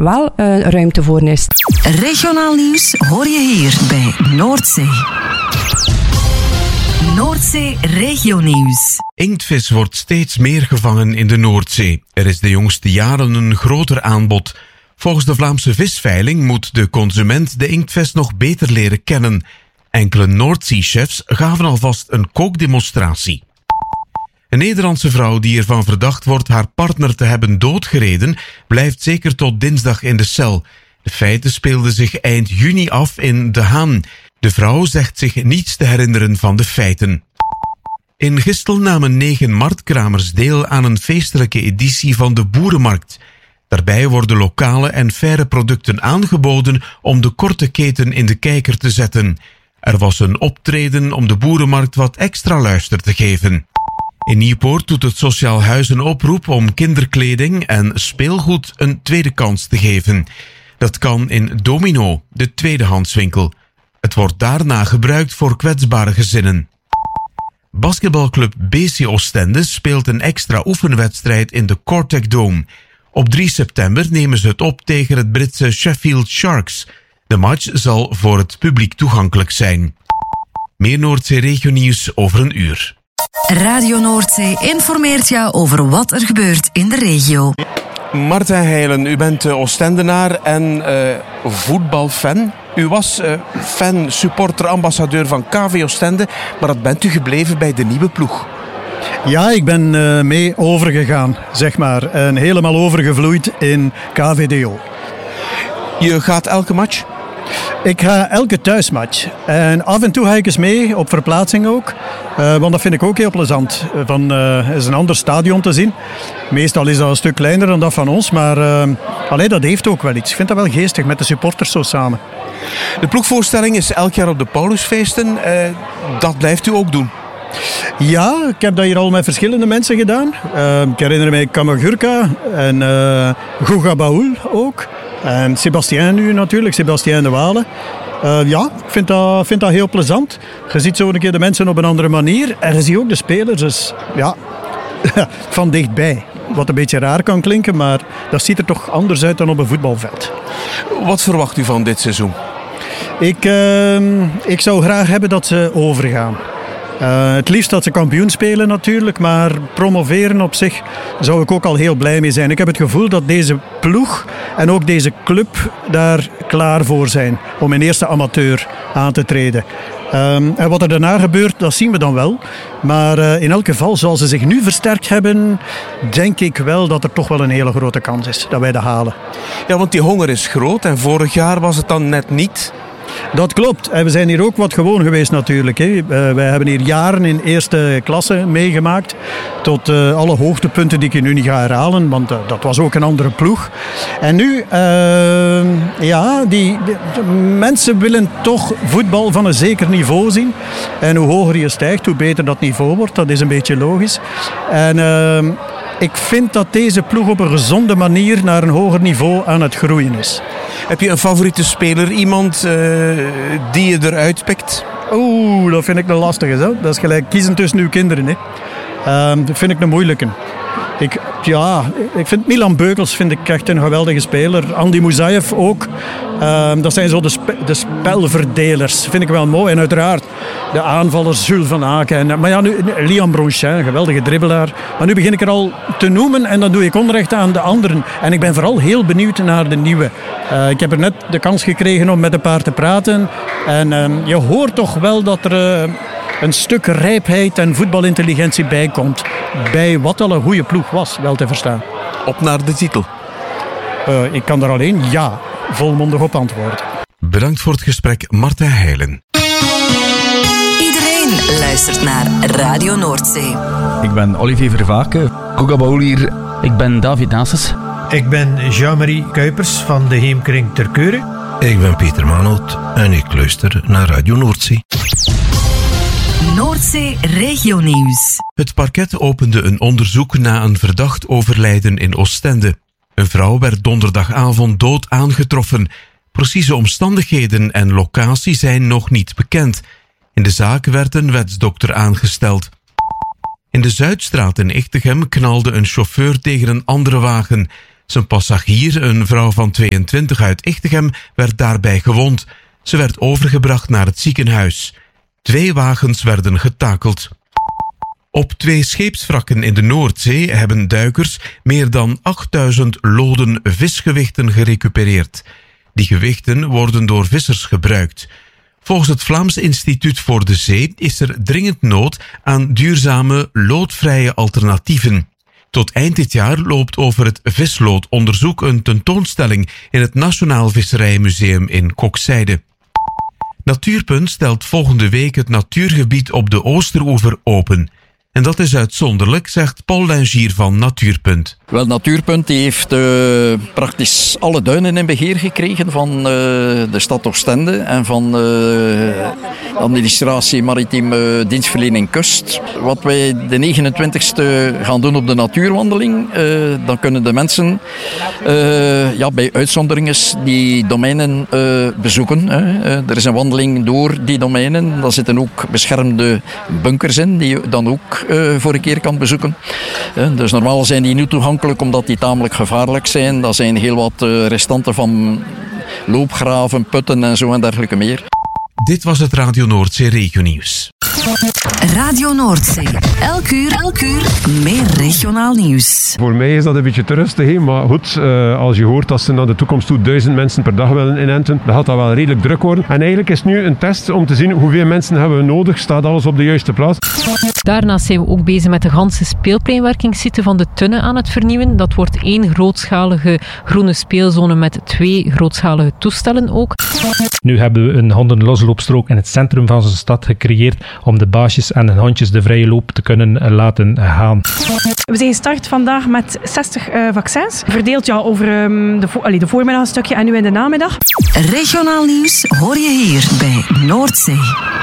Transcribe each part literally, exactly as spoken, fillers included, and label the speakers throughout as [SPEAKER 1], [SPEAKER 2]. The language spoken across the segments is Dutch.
[SPEAKER 1] wel uh, ruimte voor is.
[SPEAKER 2] Regionaal nieuws hoor je hier bij Noordzee. Noordzee Regionieuws.
[SPEAKER 3] Inktvis wordt steeds meer gevangen in de Noordzee. Er is de jongste jaren een groter aanbod. Volgens de Vlaamse visveiling moet de consument de inktvis nog beter leren kennen. Enkele Noordzee-chefs gaven alvast een kookdemonstratie. Een Nederlandse vrouw die ervan verdacht wordt haar partner te hebben doodgereden, blijft zeker tot dinsdag in de cel. De feiten speelden zich eind juni af in De Haan. De vrouw zegt zich niets te herinneren van de feiten. In Gistel namen negen marktkramers deel aan een feestelijke editie van de Boerenmarkt. Daarbij worden lokale en faire producten aangeboden om de korte keten in de kijker te zetten. Er was een optreden om de Boerenmarkt wat extra luister te geven. In Nieuwpoort doet het Sociaal Huis een oproep om kinderkleding en speelgoed een tweede kans te geven. Dat kan in Domino, de tweedehandswinkel. Het wordt daarna gebruikt voor kwetsbare gezinnen. Basketbalclub B C Oostende speelt een extra oefenwedstrijd in de Cortec Dome. Op drie september nemen ze het op tegen het Britse Sheffield Sharks. De match zal voor het publiek toegankelijk zijn. Meer Noordzee-regionieuws over een uur.
[SPEAKER 2] Radio Noordzee informeert jou over wat er gebeurt in de regio.
[SPEAKER 4] Martijn Heijlen, u bent Oostendenaar en uh, voetbalfan. U was uh, fan, supporter, ambassadeur van K V Oostende, maar dat bent u gebleven bij de nieuwe ploeg.
[SPEAKER 5] Ja, ik ben uh, mee overgegaan, zeg maar. En helemaal overgevloeid in K V D O.
[SPEAKER 4] Je gaat elke match?
[SPEAKER 5] Ik ga elke thuismatch. En af en toe ga ik eens mee, op verplaatsing ook. Uh, want dat vind ik ook heel plezant. Van uh, eens een ander stadion te zien. Meestal is dat een stuk kleiner dan dat van ons. Maar uh, allee, dat heeft ook wel iets. Ik vind dat wel geestig met de supporters zo samen.
[SPEAKER 4] De ploegvoorstelling is elk jaar op de Paulusfeesten. Uh, dat blijft u ook doen?
[SPEAKER 5] Ja, ik heb dat hier al met verschillende mensen gedaan. Uh, ik herinner mij Kamagurka en uh, Guga Baul ook. En Sébastien nu natuurlijk, Sébastien de Walen. Uh, ja, ik vind dat, vind dat heel plezant. Je ziet zo een keer de mensen op een andere manier. En je ziet ook de spelers, dus ja, van dichtbij. Wat een beetje raar kan klinken, maar dat ziet er toch anders uit dan op een voetbalveld.
[SPEAKER 4] Wat verwacht u van dit seizoen?
[SPEAKER 5] Ik, uh, ik zou graag hebben dat ze overgaan. Uh, het liefst dat ze kampioen spelen natuurlijk, maar promoveren op zich zou ik ook al heel blij mee zijn. Ik heb het gevoel dat deze ploeg en ook deze club daar klaar voor zijn om in eerste amateur aan te treden. Um, en wat er daarna gebeurt, dat zien we dan wel. Maar uh, in elk geval, zoals ze zich nu versterkt hebben, denk ik wel dat er toch wel een hele grote kans is dat wij dat halen.
[SPEAKER 4] Ja, want die honger is groot en vorig jaar was het dan net niet.
[SPEAKER 5] Dat klopt. En we zijn hier ook wat gewoon geweest natuurlijk. Hè. Uh, wij hebben hier jaren in eerste klasse meegemaakt. Tot uh, alle hoogtepunten die ik nu niet ga herhalen. Want uh, dat was ook een andere ploeg. En nu, uh, ja, die, die mensen willen toch voetbal van een zeker niveau zien. En hoe hoger je stijgt, hoe beter dat niveau wordt. Dat is een beetje logisch. En uh, ik vind dat deze ploeg op een gezonde manier naar een hoger niveau aan het groeien is.
[SPEAKER 4] Heb je een favoriete speler? Iemand uh, die je eruit pikt?
[SPEAKER 5] Oeh, dat vind ik een lastige. Zo. Dat is gelijk kiezen tussen uw kinderen. Hè. Uh, dat vind ik een moeilijke. Ik, ja, ik vind Milan Beukels vind ik echt een geweldige speler. Andy Moussaïef ook. Uh, dat zijn zo de, spe, de spelverdelers. Vind ik wel mooi. En uiteraard de aanvallers Jules van Aken. En, maar ja, nu Liam Bronchin, geweldige dribbelaar. Maar nu begin ik er al te noemen en dan doe ik onrecht aan de anderen. En ik ben vooral heel benieuwd naar de nieuwe. Uh, ik heb er net de kans gekregen om met een paar te praten. En uh, je hoort toch wel dat er... Uh, een stuk rijpheid en voetbalintelligentie bijkomt. Bij wat al een goede ploeg was, wel te verstaan.
[SPEAKER 4] Op naar de titel.
[SPEAKER 5] Uh, ik kan daar alleen ja volmondig op antwoorden.
[SPEAKER 3] Bedankt voor het gesprek, Martijn Heijlen.
[SPEAKER 2] Iedereen luistert naar Radio Noordzee.
[SPEAKER 6] Ik ben Olivier Vervaken, Guga Baul hier.
[SPEAKER 7] Ik ben David Nases.
[SPEAKER 8] Ik ben Jean-Marie Kuipers van de Heemkring ter Keure.
[SPEAKER 9] Ik ben Peter Manoot en ik luister naar Radio Noordzee.
[SPEAKER 2] Noordzee Regionieuws.
[SPEAKER 3] Het parket opende een onderzoek na een verdacht overlijden in Oostende. Een vrouw werd donderdagavond dood aangetroffen. Precieze omstandigheden en locatie zijn nog niet bekend. In de zaak werd een wetsdokter aangesteld. In de Zuidstraat in Ichtegem knalde een chauffeur tegen een andere wagen. Zijn passagier, een vrouw van tweeëntwintig uit Ichtegem, werd daarbij gewond. Ze werd overgebracht naar het ziekenhuis. Twee wagens werden getakeld. Op twee scheepswrakken in de Noordzee hebben duikers meer dan achtduizend loden visgewichten gerecupereerd. Die gewichten worden door vissers gebruikt. Volgens het Vlaams Instituut voor de Zee is er dringend nood aan duurzame, loodvrije alternatieven. Tot eind dit jaar loopt over het visloodonderzoek een tentoonstelling in het Nationaal Visserijmuseum in Kokzijde. Natuurpunt stelt volgende week het natuurgebied op de Oosteroever open. En dat is uitzonderlijk, zegt Paul Langier van Natuurpunt.
[SPEAKER 10] Wel, Natuurpunt die heeft uh, praktisch alle duinen in beheer gekregen van uh, de stad Oostende en van uh, de administratie Maritieme Dienstverlening Kust. Wat wij de negenentwintigste gaan doen op de natuurwandeling, uh, dan kunnen de mensen uh, ja, bij uitzonderingen die domeinen uh, bezoeken. Hè. Uh, er is een wandeling door die domeinen. Daar zitten ook beschermde bunkers in die je dan ook Uh, voor een keer kan bezoeken. Uh, dus normaal zijn die niet toegankelijk omdat die tamelijk gevaarlijk zijn. Dat zijn heel wat uh, restanten van loopgraven, putten en zo en dergelijke meer.
[SPEAKER 3] Dit was het Radio Noordzee Regionieuws.
[SPEAKER 2] Radio Noordzee. Elk uur, elk uur meer regionaal nieuws.
[SPEAKER 11] Voor mij is dat een beetje te rustig, he? Maar goed, uh, als je hoort dat ze naar de toekomst toe duizend mensen per dag willen inenten, dan gaat dat wel redelijk druk worden. En eigenlijk is het nu een test om te zien hoeveel mensen hebben we nodig. Staat alles op de juiste plaats?
[SPEAKER 12] Daarnaast zijn we ook bezig met de ganse speelpleinwerkingssite van de Tunne aan het vernieuwen. Dat wordt één grootschalige groene speelzone met twee grootschalige toestellen ook.
[SPEAKER 13] Nu hebben we een hondenlosloopstrook in het centrum van zijn stad gecreëerd om de baasjes en de hondjes de vrije loop te kunnen laten gaan.
[SPEAKER 14] We zijn gestart vandaag met zestig uh, vaccins, verdeeld ja, over um, de, vo- allee, de voormiddag een stukje en nu in de namiddag.
[SPEAKER 2] Regionaal nieuws hoor je hier bij Noordzee.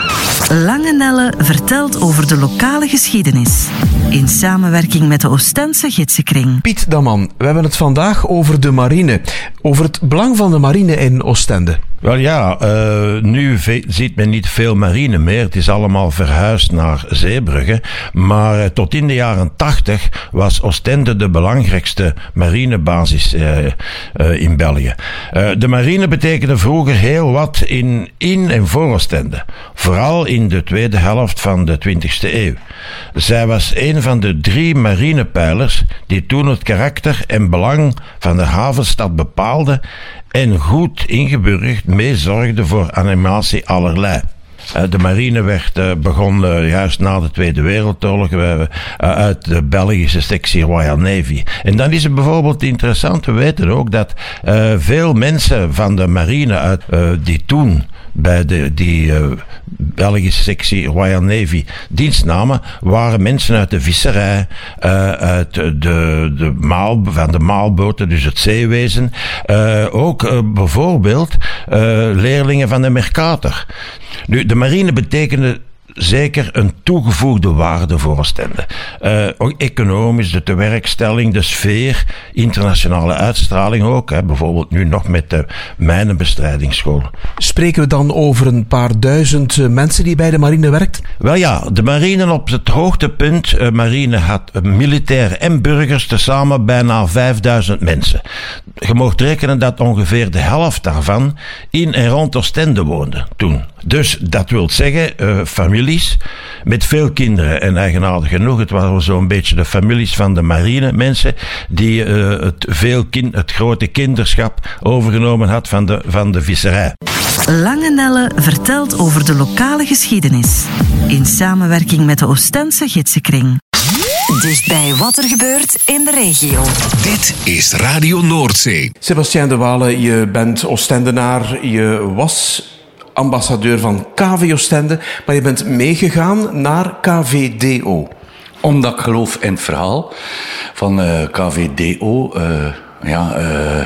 [SPEAKER 2] Lange Nelle vertelt over de lokale geschiedenis. In samenwerking met de Oostense Gidsenkring.
[SPEAKER 4] Piet Daman, we hebben het vandaag over de marine. Over het belang van de marine in Oostende.
[SPEAKER 9] Wel ja, uh, nu ve- ziet men niet veel marine meer. Het is allemaal verhuisd naar Zeebrugge. Maar uh, tot in de jaren tachtig was Oostende de belangrijkste marinebasis uh, uh, in België. Uh, de marine betekende vroeger heel wat in, in en voor Oostende. Vooral in de tweede helft van de twintigste eeuw. Zij was een van de drie marinepijlers die toen het karakter en belang van de havenstad bepaalden en goed ingeburgerd meezorgde voor animatie allerlei. De marine werd uh, begonnen uh, juist na de Tweede Wereldoorlog uh, uh, uit de Belgische sectie Royal Navy. En dan is het bijvoorbeeld interessant, we weten ook dat uh, veel mensen van de marine uit, uh, die toen bij de, die uh, Belgische sectie Royal Navy dienst namen, waren mensen uit de visserij, uh, uit de, de maal, van de maalboten, dus het zeewezen. Uh, ook uh, bijvoorbeeld uh, leerlingen van de Mercator. Nu, de marine betekende zeker een toegevoegde waarde voor Oostende. Uh, ook economisch, de tewerkstelling, de sfeer, internationale uitstraling ook. Hè, bijvoorbeeld nu nog met de mijnenbestrijdingsschool.
[SPEAKER 4] Spreken we dan over een paar duizend mensen die bij de marine werkt?
[SPEAKER 9] Wel ja, de marine op het hoogtepunt. Uh, marine had uh, militairen en burgers tezamen bijna vijfduizend mensen. Je mocht rekenen dat ongeveer de helft daarvan in en rond Oostende woonde toen. Dus dat wil zeggen, uh, families met veel kinderen. En eigenaardig genoeg, het waren zo'n beetje de families van de marine mensen die uh, het, veel kind, het grote kinderschap overgenomen had van de, van de visserij.
[SPEAKER 2] Lange Nelle vertelt over de lokale geschiedenis. In samenwerking met de Oostense Gidsenkring. Dichtbij wat er gebeurt in de regio.
[SPEAKER 15] Dit is Radio Noordzee.
[SPEAKER 4] Sébastien de Waele, je bent Oostendenaar, je was ambassadeur van K V Oostende, maar je bent meegegaan naar K V D O.
[SPEAKER 16] Omdat ik geloof in het verhaal van uh, K V D O. Uh, ja, uh,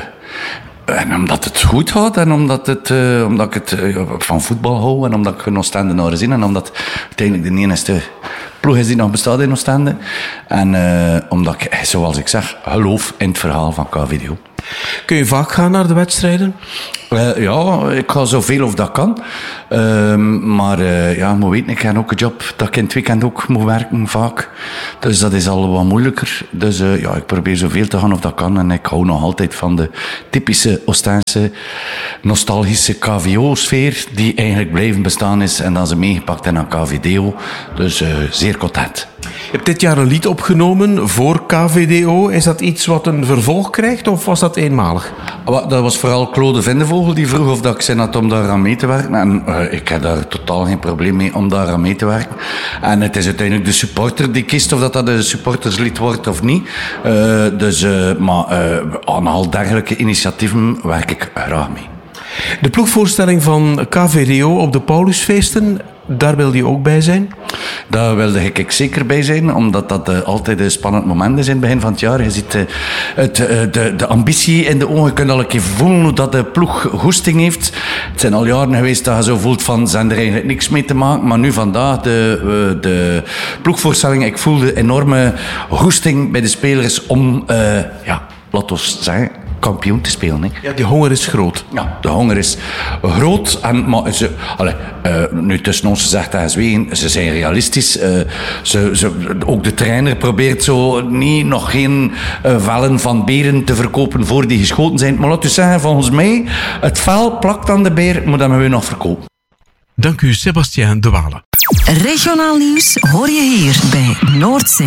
[SPEAKER 16] en omdat het goed gaat en omdat, het, uh, omdat ik het uh, van voetbal hou en omdat ik een Oostendenaar zie en omdat het uiteindelijk de enige ploeg is die nog bestaat in Oostende. En uh, omdat ik, zoals ik zeg, geloof in het verhaal van K V D O.
[SPEAKER 4] Kun je vaak gaan naar de wedstrijden?
[SPEAKER 16] Uh, ja, ik ga zoveel of dat kan. Uh, maar uh, ja, je moet weten, ik heb ook een job dat ik in het weekend ook moet werken, vaak. Dus dat is al wat moeilijker. Dus uh, ja, ik probeer zoveel te gaan of dat kan. En ik hou nog altijd van de typische Oostense, nostalgische K V O-sfeer, die eigenlijk blijven bestaan is. En dan ze meegepakt in een K V D O. Dus uh, zeer content.
[SPEAKER 4] Je hebt dit jaar een lied opgenomen voor K V D O. Is dat iets wat een vervolg krijgt of was dat eenmalig?
[SPEAKER 16] Dat was vooral Claude Vindevogel die vroeg of dat ik zin had om daar aan mee te werken. En uh, ik heb daar totaal geen probleem mee om daar aan mee te werken. En het is uiteindelijk de supporter die kiest of dat, dat een supporterslied wordt of niet. Uh, dus, uh, maar uh, aan al dergelijke initiatieven werk ik graag mee.
[SPEAKER 4] De ploegvoorstelling van K V D O op de Paulusfeesten, daar wilde je ook bij zijn?
[SPEAKER 16] Daar wilde ik zeker bij zijn, omdat dat uh, altijd een spannend moment is in het begin van het jaar. Je ziet uh, het, uh, de, de ambitie in de ogen. Je kunt al een keer voelen hoe dat de ploeg goesting heeft. Het zijn al jaren geweest dat je zo voelt van, zijn er eigenlijk niks mee te maken. Maar nu vandaag, de, uh, de ploegvoorstelling, ik voelde enorme goesting bij de spelers om, uh, ja, laat ons zeggen, kampioen te spelen. Hè.
[SPEAKER 4] Ja, die honger is groot.
[SPEAKER 16] Ja, de honger is groot. En, maar ze, allez, uh, nu tussen ons gezegd en gezwegen, ze zijn realistisch. Uh, ze, ze, ook de trainer probeert zo niet nog geen uh, vellen van beren te verkopen voor die geschoten zijn. Maar laat u zeggen, volgens mij, het vel plakt aan de beer, maar dat moeten we nog verkopen.
[SPEAKER 3] Dank u, Sebastien de Wale.
[SPEAKER 2] Regionaal nieuws hoor je hier bij Noordzee.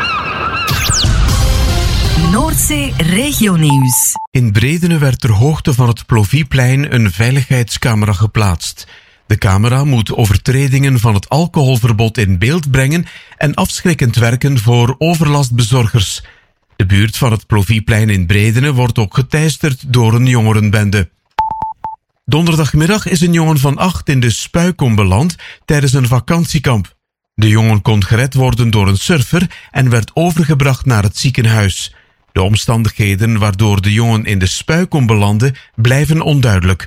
[SPEAKER 2] Noordzee Regionieuws.
[SPEAKER 3] In Bredene werd ter hoogte van het Plovieplein een veiligheidscamera geplaatst. De camera moet overtredingen van het alcoholverbod in beeld brengen en afschrikkend werken voor overlastbezorgers. De buurt van het Plovieplein in Bredene wordt ook geteisterd door een jongerenbende. Donderdagmiddag is een jongen van acht in de Spuikom beland tijdens een vakantiekamp. De jongen kon gered worden door een surfer en werd overgebracht naar het ziekenhuis. De omstandigheden waardoor de jongen in de Spuikom belandde blijven onduidelijk.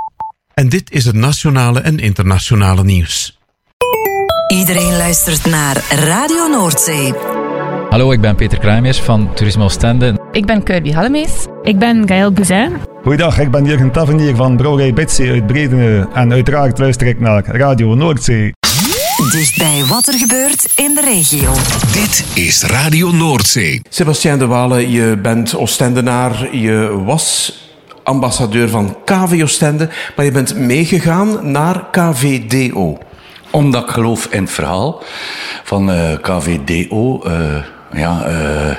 [SPEAKER 3] En dit is het nationale en internationale nieuws.
[SPEAKER 2] Iedereen luistert naar Radio Noordzee.
[SPEAKER 7] Hallo, ik ben Peter Kruijmers van Toerisme Oostende.
[SPEAKER 17] Ik ben Kirby Hallemees.
[SPEAKER 18] Ik ben Gaël Bouzin.
[SPEAKER 19] Goeiedag, ik ben Jurgen Tavernier van Brouwerij Bitsy uit Bredene. En uiteraard luister ik naar Radio Noordzee.
[SPEAKER 2] Dichtbij wat er gebeurt in de regio.
[SPEAKER 15] Dit is Radio Noordzee.
[SPEAKER 4] Sebastien de Wale, je bent Oostendenaar. Je was ambassadeur van K V Oostende, maar je bent meegegaan naar K V D O.
[SPEAKER 16] Omdat ik geloof in het verhaal van uh, K V D O. Uh, ja... Uh,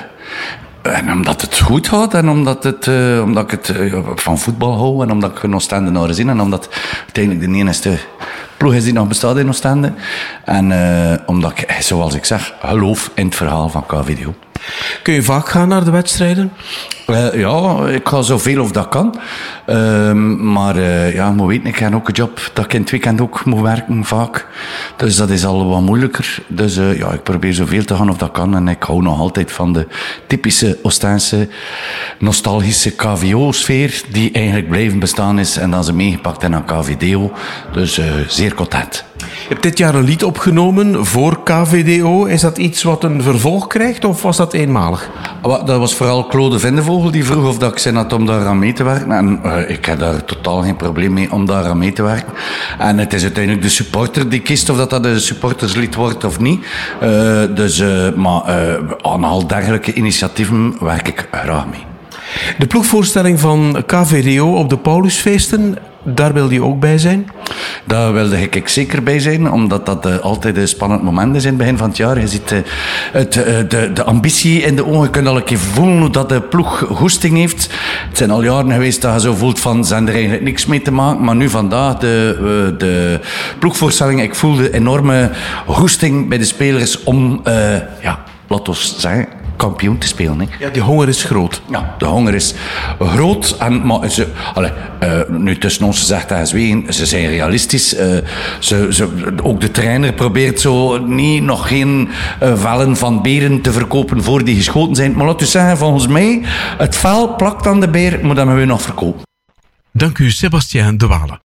[SPEAKER 16] En omdat het goed gaat en omdat, het, uh, omdat ik het uh, van voetbal hou en omdat ik een Oostendenaar zie en omdat het uiteindelijk de enige ploeg is die nog bestaat in Oostende. En uh, omdat ik, zoals ik zeg, geloof in het verhaal van K V D O.
[SPEAKER 4] Kun je vaak gaan naar de wedstrijden?
[SPEAKER 16] Uh, ja, ik ga zoveel of dat kan. Uh, maar uh, ja, je moet weten, ik heb ook een job dat ik in het weekend ook moet werken, vaak. Dus dat is al wat moeilijker. Dus uh, ja, ik probeer zoveel te gaan of dat kan. En ik hou nog altijd van de typische Oostense, nostalgische K V O-sfeer, die eigenlijk blijven bestaan is. En dan ze meegepakt in een K V D O. Dus uh, zeer content.
[SPEAKER 4] Je hebt dit jaar een lied opgenomen voor K V D O. Is dat iets wat een vervolg krijgt of was dat eenmalig?
[SPEAKER 16] Dat was vooral Claude Vindevogel die vroeg of dat ik zin had om daar aan mee te werken. En uh, ik heb daar totaal geen probleem mee om daar aan mee te werken. En het is uiteindelijk de supporter die kiest of dat, dat een supporterslied wordt of niet. Uh, dus, uh, maar uh, aan al dergelijke initiatieven werk ik graag mee.
[SPEAKER 4] De ploegvoorstelling van K V D O op de Paulusfeesten, daar wilde je ook bij zijn?
[SPEAKER 16] Daar wilde ik zeker bij zijn, omdat dat uh, altijd een spannend moment is in het begin van het jaar. Je ziet uh, het, uh, de, de ambitie in de ogen. Je kunt al een keer voelen hoe dat de ploeg goesting heeft. Het zijn al jaren geweest dat je zo voelt van, zijn er eigenlijk niks mee te maken. Maar nu vandaag, de, uh, de ploegvoorstelling, ik voelde enorme goesting bij de spelers om, uh, ja, laat ons zeggen, kampioen te spelen. Hè.
[SPEAKER 4] Ja, die honger is groot.
[SPEAKER 16] Ja, de honger is groot. En, maar ze, allez, uh, nu tussen ons gezegd en gezwegen, ze zijn realistisch. Uh, ze, ze, ook de trainer probeert zo niet nog geen uh, vellen van beren te verkopen voor die geschoten zijn. Maar laat u zeggen, volgens mij, het vel plakt aan de beer, maar dat moeten we nog verkopen.
[SPEAKER 3] Dank u, Sebastien de Wale.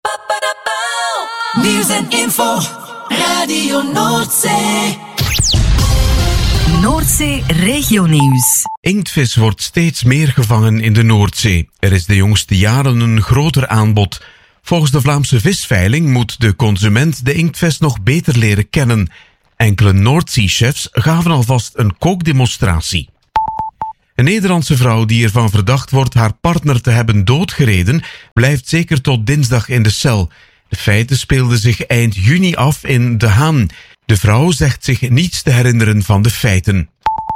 [SPEAKER 2] Nieuws en info, Radio Noordzee. Noordzee Regionieuws.
[SPEAKER 3] Inktvis wordt steeds meer gevangen in de Noordzee. Er is de jongste jaren een groter aanbod. Volgens de Vlaamse visveiling moet de consument de inktvis nog beter leren kennen. Enkele Noordzee-chefs gaven alvast een kookdemonstratie. Een Nederlandse vrouw die ervan verdacht wordt haar partner te hebben doodgereden, blijft zeker tot dinsdag in de cel. De feiten speelden zich eind juni af in De Haan. De vrouw zegt zich niets te herinneren van de feiten.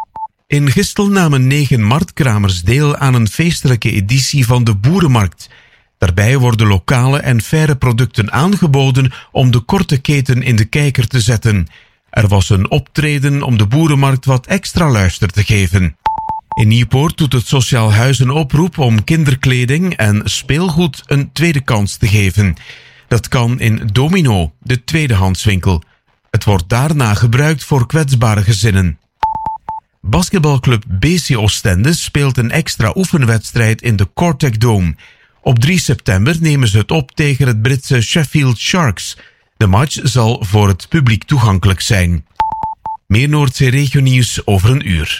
[SPEAKER 3] In Gistel namen negen marktkramers deel aan een feestelijke editie van de Boerenmarkt. Daarbij worden lokale en faire producten aangeboden om de korte keten in de kijker te zetten. Er was een optreden om de Boerenmarkt wat extra luister te geven. In Nieuwpoort doet het Sociaal Huis een oproep om kinderkleding en speelgoed een tweede kans te geven. Dat kan in Domino, de tweedehandswinkel. Het wordt daarna gebruikt voor kwetsbare gezinnen. Basketbalclub B C Oostende speelt een extra oefenwedstrijd in de Cortec Dome. Op drie september nemen ze het op tegen het Britse Sheffield Sharks. De match zal voor het publiek toegankelijk zijn. Meer Noordzee Regionieuws over een uur.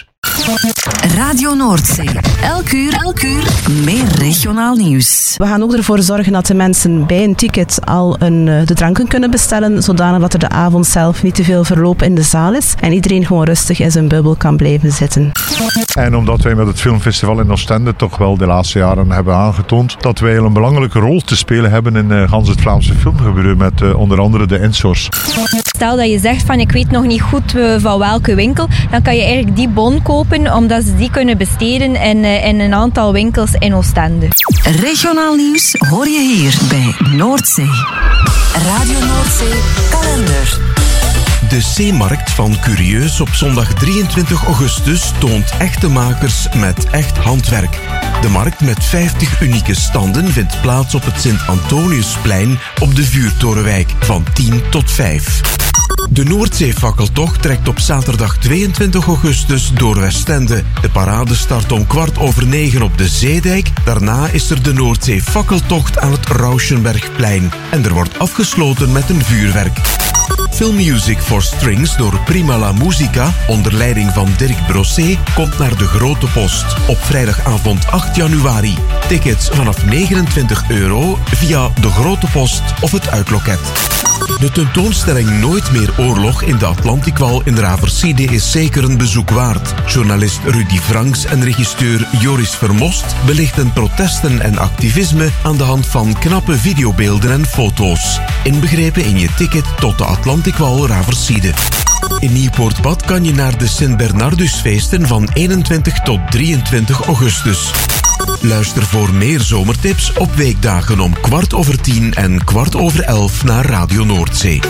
[SPEAKER 2] Radio Noordzee. Elk uur, elk uur meer regionaal nieuws.
[SPEAKER 1] We gaan ook ervoor zorgen dat de mensen bij een ticket al een, de dranken kunnen bestellen, zodanig dat er de avond zelf niet te veel verloop in de zaal is en iedereen gewoon rustig in zijn bubbel kan blijven zitten.
[SPEAKER 17] En omdat wij met het filmfestival in Oostende toch wel de laatste jaren hebben aangetoond dat wij een belangrijke rol te spelen hebben in uh, gans het Vlaamse filmgebeuren met uh, onder andere de insource.
[SPEAKER 18] Stel dat je zegt van ik weet nog niet goed uh, van welke winkel, dan kan je eigenlijk die bon kopen omdat ze die kunnen besteden in, uh, in een aantal winkels in Oostende.
[SPEAKER 2] Regionaal nieuws hoor je hier bij Noordzee. Radio Noordzee kalender.
[SPEAKER 3] De Zeemarkt van Curieus op zondag drieëntwintig augustus toont echte makers met echt handwerk. De markt met vijftig unieke standen vindt plaats op het Sint-Antoniusplein op de Vuurtorenwijk van tien tot vijf. De Noordzeefakkeltocht trekt op zaterdag tweeëntwintig augustus door Westende. De parade start om kwart over negen op de Zeedijk. Daarna is er de Noordzeefakkeltocht aan het Rauschenbergplein. En er wordt afgesloten met een vuurwerk. Filmmusic for Strings door Prima La Musica, onder leiding van Dirk Brossé, komt naar de Grote Post op vrijdagavond acht januari. Tickets vanaf negenentwintig euro via de Grote Post of het uitloket. De tentoonstelling Nooit meer oorlog in de Atlantikwal in Raversiede is zeker een bezoek waard. Journalist Rudy Franks en regisseur Joris Vermost belichten protesten en activisme aan de hand van knappe videobeelden en foto's. Inbegrepen in je ticket tot de Atlantikwal Raversiede. In Nieuwpoort-Bad kan je naar de Sint-Bernardusfeesten van eenentwintig tot drieëntwintig augustus. Luister voor meer zomertips op weekdagen om kwart over tien en kwart over elf naar Radio Noordzee.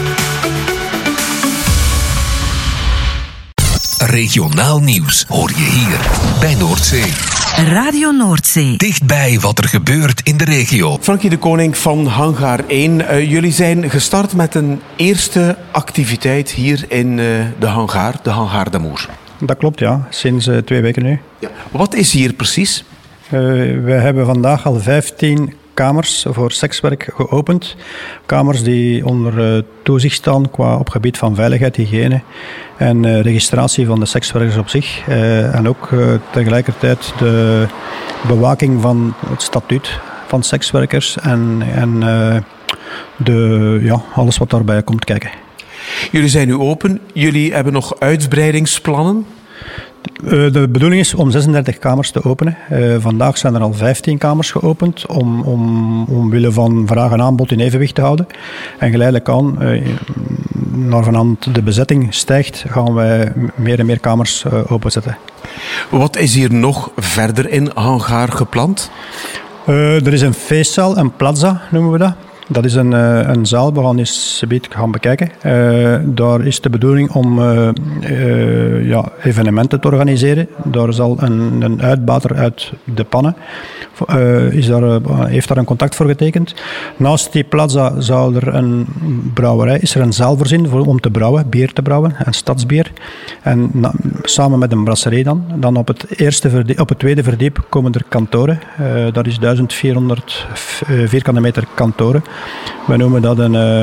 [SPEAKER 15] Regionaal nieuws hoor je hier bij Noordzee.
[SPEAKER 2] Radio Noordzee.
[SPEAKER 15] Dichtbij wat er gebeurt in de regio.
[SPEAKER 4] Frankie de Koning van Hangaar één. Uh, jullie zijn gestart met een eerste activiteit hier in uh, de Hangaar, de Hangaar d'Amour.
[SPEAKER 5] Dat klopt, ja. Sinds uh, twee weken nu.
[SPEAKER 4] Ja. Wat is hier precies?
[SPEAKER 5] Uh, we hebben vandaag al vijftien kamers voor sekswerk geopend. Kamers die onder uh, toezicht staan qua op gebied van veiligheid, hygiëne en uh, registratie van de sekswerkers op zich. Uh, en ook uh, tegelijkertijd de bewaking van het statuut van sekswerkers en, en uh, de, ja, alles wat daarbij komt kijken.
[SPEAKER 4] Jullie zijn nu open. Jullie hebben nog uitbreidingsplannen?
[SPEAKER 5] Uh, de bedoeling is om zesendertig kamers te openen. Uh, vandaag zijn er al vijftien kamers geopend om, om, omwille van vraag en aanbod in evenwicht te houden. En geleidelijk aan, uh, naar vanand de bezetting stijgt, gaan wij meer en meer kamers uh, openzetten.
[SPEAKER 4] Wat is hier nog verder in Hangaar gepland?
[SPEAKER 5] Uh, er is een feestzaal, een plaza noemen we dat. Dat is een, een zaal, we gaan eens subiet gaan bekijken. Uh, daar is de bedoeling om uh, uh, ja, evenementen te organiseren. Daar zal een, een uitbater uit de pannen, uh, is daar, uh, heeft daar een contact voor getekend. Naast die plaza zou er een brouwerij, is er een zaal voorzien voor, om te brouwen, bier te brouwen, een stadsbier. En na, samen met een brasserie dan. Dan op het, eerste verdiep, op het tweede verdiep komen er kantoren. Uh, dat is duizend vierhonderd vierkante meter kantoren. We noemen dat een, uh,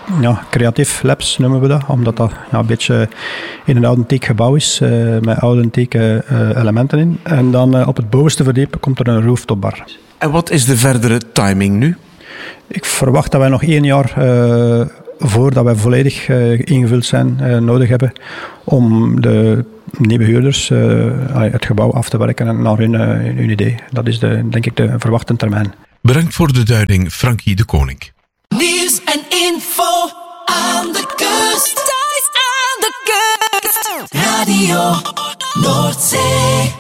[SPEAKER 5] ja, creatief labs noemen we dat, omdat dat ja, een beetje in een authentiek gebouw is, uh, met authentieke uh, elementen in. En dan uh, op het bovenste verdiep komt er een rooftopbar.
[SPEAKER 4] En wat is de verdere timing nu?
[SPEAKER 5] Ik verwacht dat wij nog één jaar, uh, voordat wij volledig uh, ingevuld zijn, uh, nodig hebben om de nieuwe huurders uh, het gebouw af te werken naar hun, uh, hun idee. Dat is de, denk ik de verwachte termijn.
[SPEAKER 3] Bedankt voor de duiding, Frankie de Koning.
[SPEAKER 2] Nieuws en info aan de kust. Thuis aan de kust. Radio Noordzee.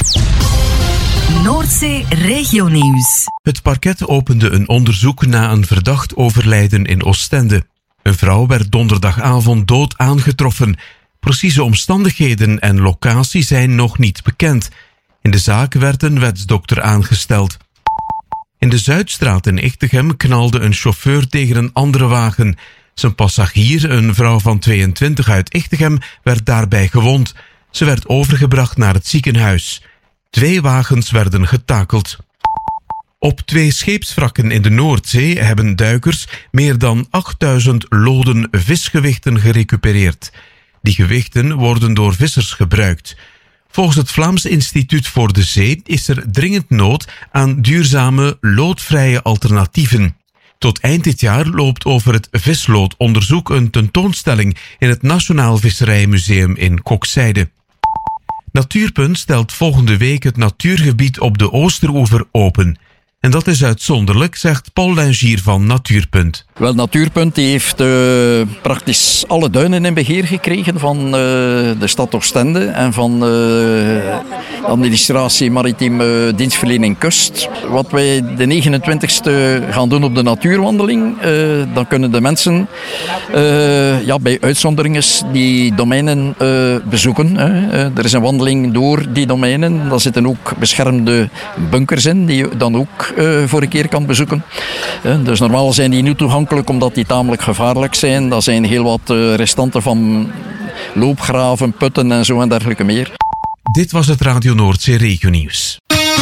[SPEAKER 2] Noordzee Regionieuws.
[SPEAKER 3] Het parket opende een onderzoek na een verdacht overlijden in Oostende. Een vrouw werd donderdagavond dood aangetroffen. Precieze omstandigheden en locatie zijn nog niet bekend. In de zaak werd een wetsdokter aangesteld. In de Zuidstraat in Echtegem knalde een chauffeur tegen een andere wagen. Zijn passagier, een vrouw van tweeëntwintig uit Echtegem, werd daarbij gewond. Ze werd overgebracht naar het ziekenhuis. Twee wagens werden getakeld. Op twee scheepswrakken in de Noordzee hebben duikers meer dan achtduizend loden visgewichten gerecupereerd. Die gewichten worden door vissers gebruikt. Volgens het Vlaams Instituut voor de Zee is er dringend nood aan duurzame, loodvrije alternatieven. Tot eind dit jaar loopt over het visloodonderzoek een tentoonstelling in het Nationaal Visserijmuseum in Kokzijde. Natuurpunt stelt volgende week het natuurgebied op de Oosteroever open. En dat is uitzonderlijk, zegt Paul Langier van Natuurpunt.
[SPEAKER 10] Wel, Natuurpunt die heeft uh, praktisch alle duinen in beheer gekregen van uh, de stad Oostende en van uh, de administratie Maritiem uh, Dienstverlening Kust. Wat wij de negenentwintigste gaan doen op de natuurwandeling, uh, dan kunnen de mensen uh, ja, bij uitzonderingen die domeinen uh, bezoeken. Hè. Uh, er is een wandeling door die domeinen. Daar zitten ook beschermde bunkers in die je dan ook uh, voor een keer kan bezoeken. Uh, dus normaal zijn die niet toegankelijk omdat die tamelijk gevaarlijk zijn. Dat zijn heel wat uh, restanten van loopgraven, putten en zo en dergelijke meer.
[SPEAKER 3] Dit was het Radio Noordzee Regionieuws.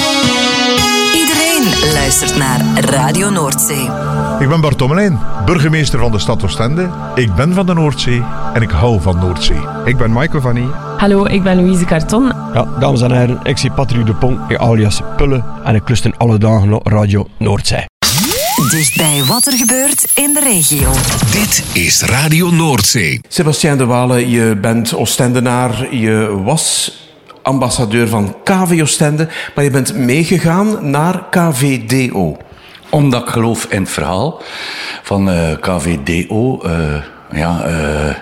[SPEAKER 2] Iedereen luistert naar Radio Noordzee.
[SPEAKER 17] Ik ben Bart Tommelijn, burgemeester van de stad Oostende. Ik ben van de Noordzee en ik hou van Noordzee.
[SPEAKER 20] Ik ben Michael van Nie.
[SPEAKER 21] Hallo, ik ben Louise Carton.
[SPEAKER 22] Ja, dames en heren, ik zie Patrick de Pont, alias Pulle. En ik luister alle dagen op Radio Noordzee.
[SPEAKER 2] Dichtbij wat er gebeurt in de regio.
[SPEAKER 15] Dit is Radio Noordzee.
[SPEAKER 4] Sebastien de Waele, je bent Oostendenaar. Je was ambassadeur van K V Oostende, maar je bent meegegaan naar K V D O.
[SPEAKER 16] Omdat ik geloof in het verhaal van uh, K V D O. Uh, ja, uh,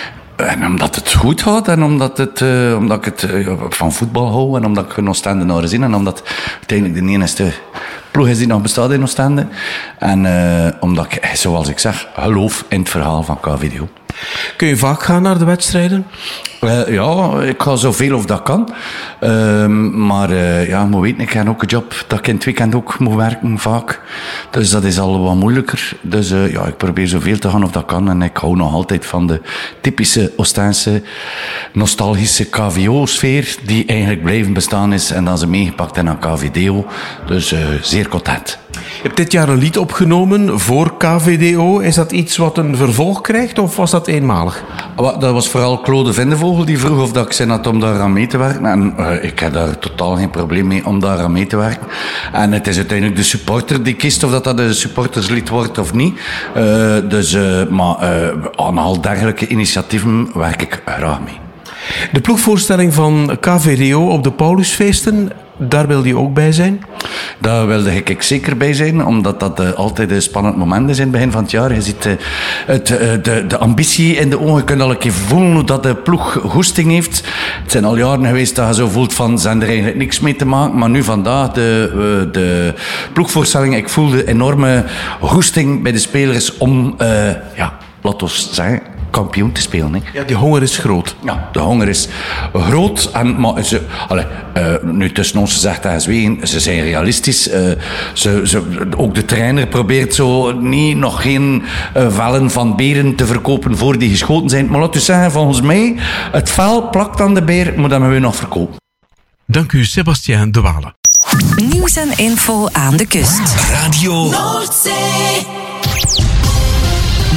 [SPEAKER 16] en omdat het goed gaat en omdat, het, uh, omdat ik het uh, van voetbal hou en omdat ik een Oostendenaar ben en omdat uiteindelijk de enige ploeg is die nog bestaat in Oostende. En uh, omdat ik, zoals ik zeg, geloof in het verhaal van K V D O.
[SPEAKER 4] Kun je vaak gaan naar de wedstrijden?
[SPEAKER 16] Uh, ja, ik ga zoveel of dat kan. Uh, maar uh, ja, moet weten, ik heb ook een job dat ik in het weekend ook moet werken, vaak. Dus dat is al wat moeilijker. Dus uh, ja, ik probeer zoveel te gaan of dat kan. En ik hou nog altijd van de typische Oostense, nostalgische K V O-sfeer die eigenlijk blijven bestaan is. En dan ze meegepakt en aan K V D O. Dus uh, zeer content.
[SPEAKER 4] Je hebt dit jaar een lied opgenomen voor K V D O. Is dat iets wat een vervolg krijgt of was dat eenmalig?
[SPEAKER 16] Dat was vooral Claude Vindevogel die vroeg of dat ik zin had om daar aan mee te werken. En uh, ik heb daar totaal geen probleem mee om daar aan mee te werken. En het is uiteindelijk de supporter die kiest of dat, dat een supporterslied wordt of niet. Uh, dus, uh, maar uh, aan al dergelijke initiatieven werk ik graag mee.
[SPEAKER 4] De ploegvoorstelling van K V D O op de Paulusfeesten, daar wilde je ook bij zijn?
[SPEAKER 16] Daar wilde ik zeker bij zijn, omdat dat uh, altijd een spannend moment is in het begin van het jaar. Je ziet uh, het, uh, de, de ambitie in de ogen, je kunt al een keer voelen hoe dat de ploeg goesting heeft. Het zijn al jaren geweest dat je zo voelt van, ze hebben er eigenlijk niks mee te maken. Maar nu vandaag, de, uh, de ploegvoorstelling, ik voelde enorme goesting bij de spelers om, uh, ja, laten we zeggen, kampioen te spelen. Hè.
[SPEAKER 4] Ja, die honger is groot.
[SPEAKER 16] Ja, de honger is groot. En, maar ze, allez, uh, nu tussen ons gezegd en gezwegen, ze zijn realistisch. Uh, ze, ze, ook de trainer probeert zo niet, nog geen uh, vellen van beren te verkopen voor die geschoten zijn. Maar laten we zeggen, volgens mij, het vel plakt aan de beer, maar dat moeten we nog verkopen.
[SPEAKER 3] Dank u, Sebastien de Waele.
[SPEAKER 2] Nieuws en info aan de kust.
[SPEAKER 15] Radio
[SPEAKER 2] Noordzee.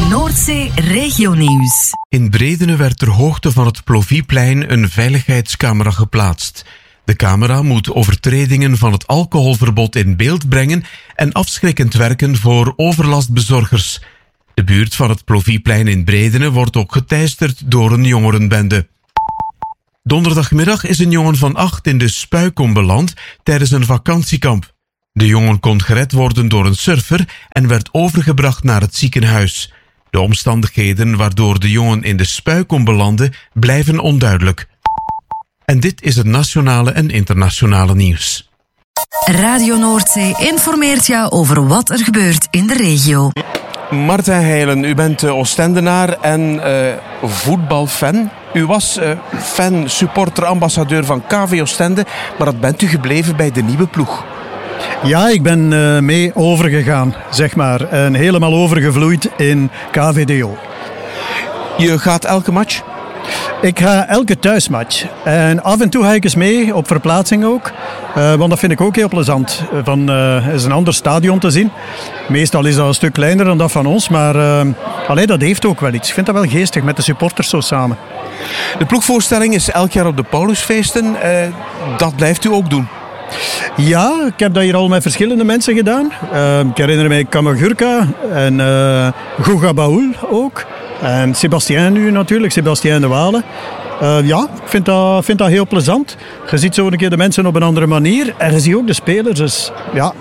[SPEAKER 2] Noordzee Regionieuws.
[SPEAKER 3] In Bredene werd ter hoogte van het Plovieplein een veiligheidscamera geplaatst. De camera moet overtredingen van het alcoholverbod in beeld brengen en afschrikkend werken voor overlastbezorgers. De buurt van het Plovieplein in Bredene wordt ook geteisterd door een jongerenbende. Donderdagmiddag is een jongen van acht in de Spuikom beland tijdens een vakantiekamp. De jongen kon gered worden door een surfer en werd overgebracht naar het ziekenhuis. De omstandigheden waardoor de jongen in de Spuikom belandde blijven onduidelijk. En dit is het nationale en internationale nieuws.
[SPEAKER 2] Radio Noordzee informeert jou over wat er gebeurt in de regio.
[SPEAKER 4] Martijn Heilen, u bent uh, Oostendenaar en uh, voetbalfan. U was uh, fan, supporter, ambassadeur van K V Oostende, maar dat bent u gebleven bij de nieuwe ploeg.
[SPEAKER 5] Ja, ik ben uh, mee overgegaan, zeg maar. En helemaal overgevloeid in K V D O.
[SPEAKER 4] Je gaat elke match?
[SPEAKER 5] Ik ga elke thuismatch. En af en toe ga ik eens mee, op verplaatsing ook. Uh, want dat vind ik ook heel plezant. Van uh, is een ander stadion te zien. Meestal is dat een stuk kleiner dan dat van ons. Maar uh, allee, dat heeft ook wel iets. Ik vind dat wel geestig met de supporters zo samen.
[SPEAKER 4] De ploegvoorstelling is elk jaar op de Paulusfeesten. Uh, dat blijft u ook doen?
[SPEAKER 5] Ja, ik heb dat hier al met verschillende mensen gedaan. Uh, ik herinner mij Kamagurka en uh, Guga Baul ook. En Sébastien nu natuurlijk, Sébastien de Walen. Uh, ja, ik vind dat, vind dat heel plezant. Je ziet zo een keer de mensen op een andere manier. En je ziet ook de spelers dus, ja,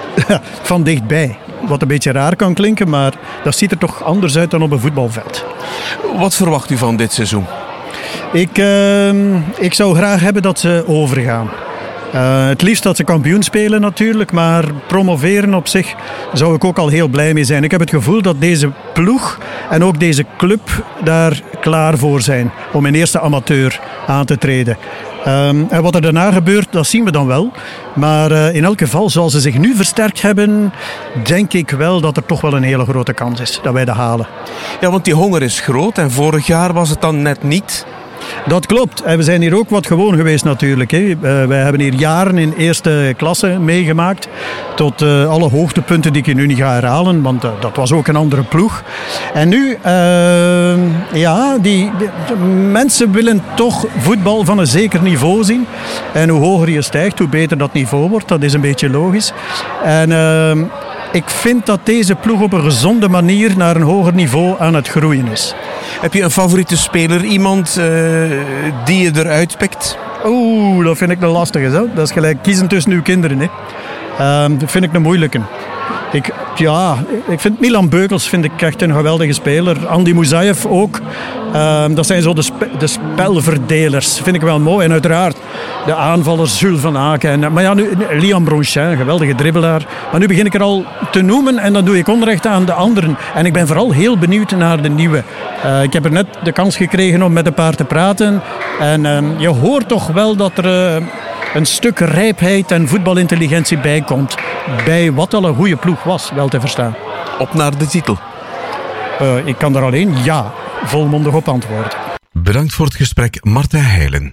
[SPEAKER 5] van dichtbij. Wat een beetje raar kan klinken, maar dat ziet er toch anders uit dan op een voetbalveld.
[SPEAKER 4] Wat verwacht u van dit seizoen?
[SPEAKER 5] Ik, uh, ik zou graag hebben dat ze overgaan. Uh, het liefst dat ze kampioen spelen natuurlijk, maar promoveren op zich zou ik ook al heel blij mee zijn. Ik heb het gevoel dat deze ploeg en ook deze club daar klaar voor zijn om in eerste amateur aan te treden. Um, en wat er daarna gebeurt, dat zien we dan wel. Maar uh, in elk geval, zoals ze zich nu versterkt hebben, denk ik wel dat er toch wel een hele grote kans is dat wij dat halen.
[SPEAKER 4] Ja, want die honger is groot en vorig jaar was het dan net niet.
[SPEAKER 5] Dat klopt. En we zijn hier ook wat gewoon geweest natuurlijk. Hè. Uh, wij hebben hier jaren in eerste klasse meegemaakt. Tot uh, alle hoogtepunten die ik nu niet ga herhalen. Want uh, dat was ook een andere ploeg. En nu, uh, ja, die, die mensen willen toch voetbal van een zeker niveau zien. En hoe hoger je stijgt, hoe beter dat niveau wordt. Dat is een beetje logisch. En uh, ik vind dat deze ploeg op een gezonde manier naar een hoger niveau aan het groeien is.
[SPEAKER 4] Heb je een favoriete speler? Iemand uh, die je eruit pikt?
[SPEAKER 5] Oeh, dat vind ik een lastige. Zo. Dat is gelijk kiezen tussen uw kinderen. Hè. Uh, dat vind ik een moeilijke. Ik, ja, ik vind Milan Beukels vind ik echt een geweldige speler. Andy Moussaiev ook. Uh, dat zijn zo de, spe, de spelverdelers. Vind ik wel mooi. En uiteraard de aanvallers Jules van Aken. En, maar ja, nu, Liam Bronchin, geweldige dribbelaar. Maar nu begin ik er al te noemen en dan doe ik onrecht aan de anderen. En ik ben vooral heel benieuwd naar de nieuwe. Uh, ik heb er net de kans gekregen om met een paar te praten. En uh, je hoort toch wel dat er... Uh, een stuk rijpheid en voetbalintelligentie bijkomt. Bij wat al een goede ploeg was, wel te verstaan.
[SPEAKER 4] Op naar de titel.
[SPEAKER 5] Uh, ik kan er alleen ja volmondig op antwoorden.
[SPEAKER 3] Bedankt voor het gesprek, Martijn Heilen.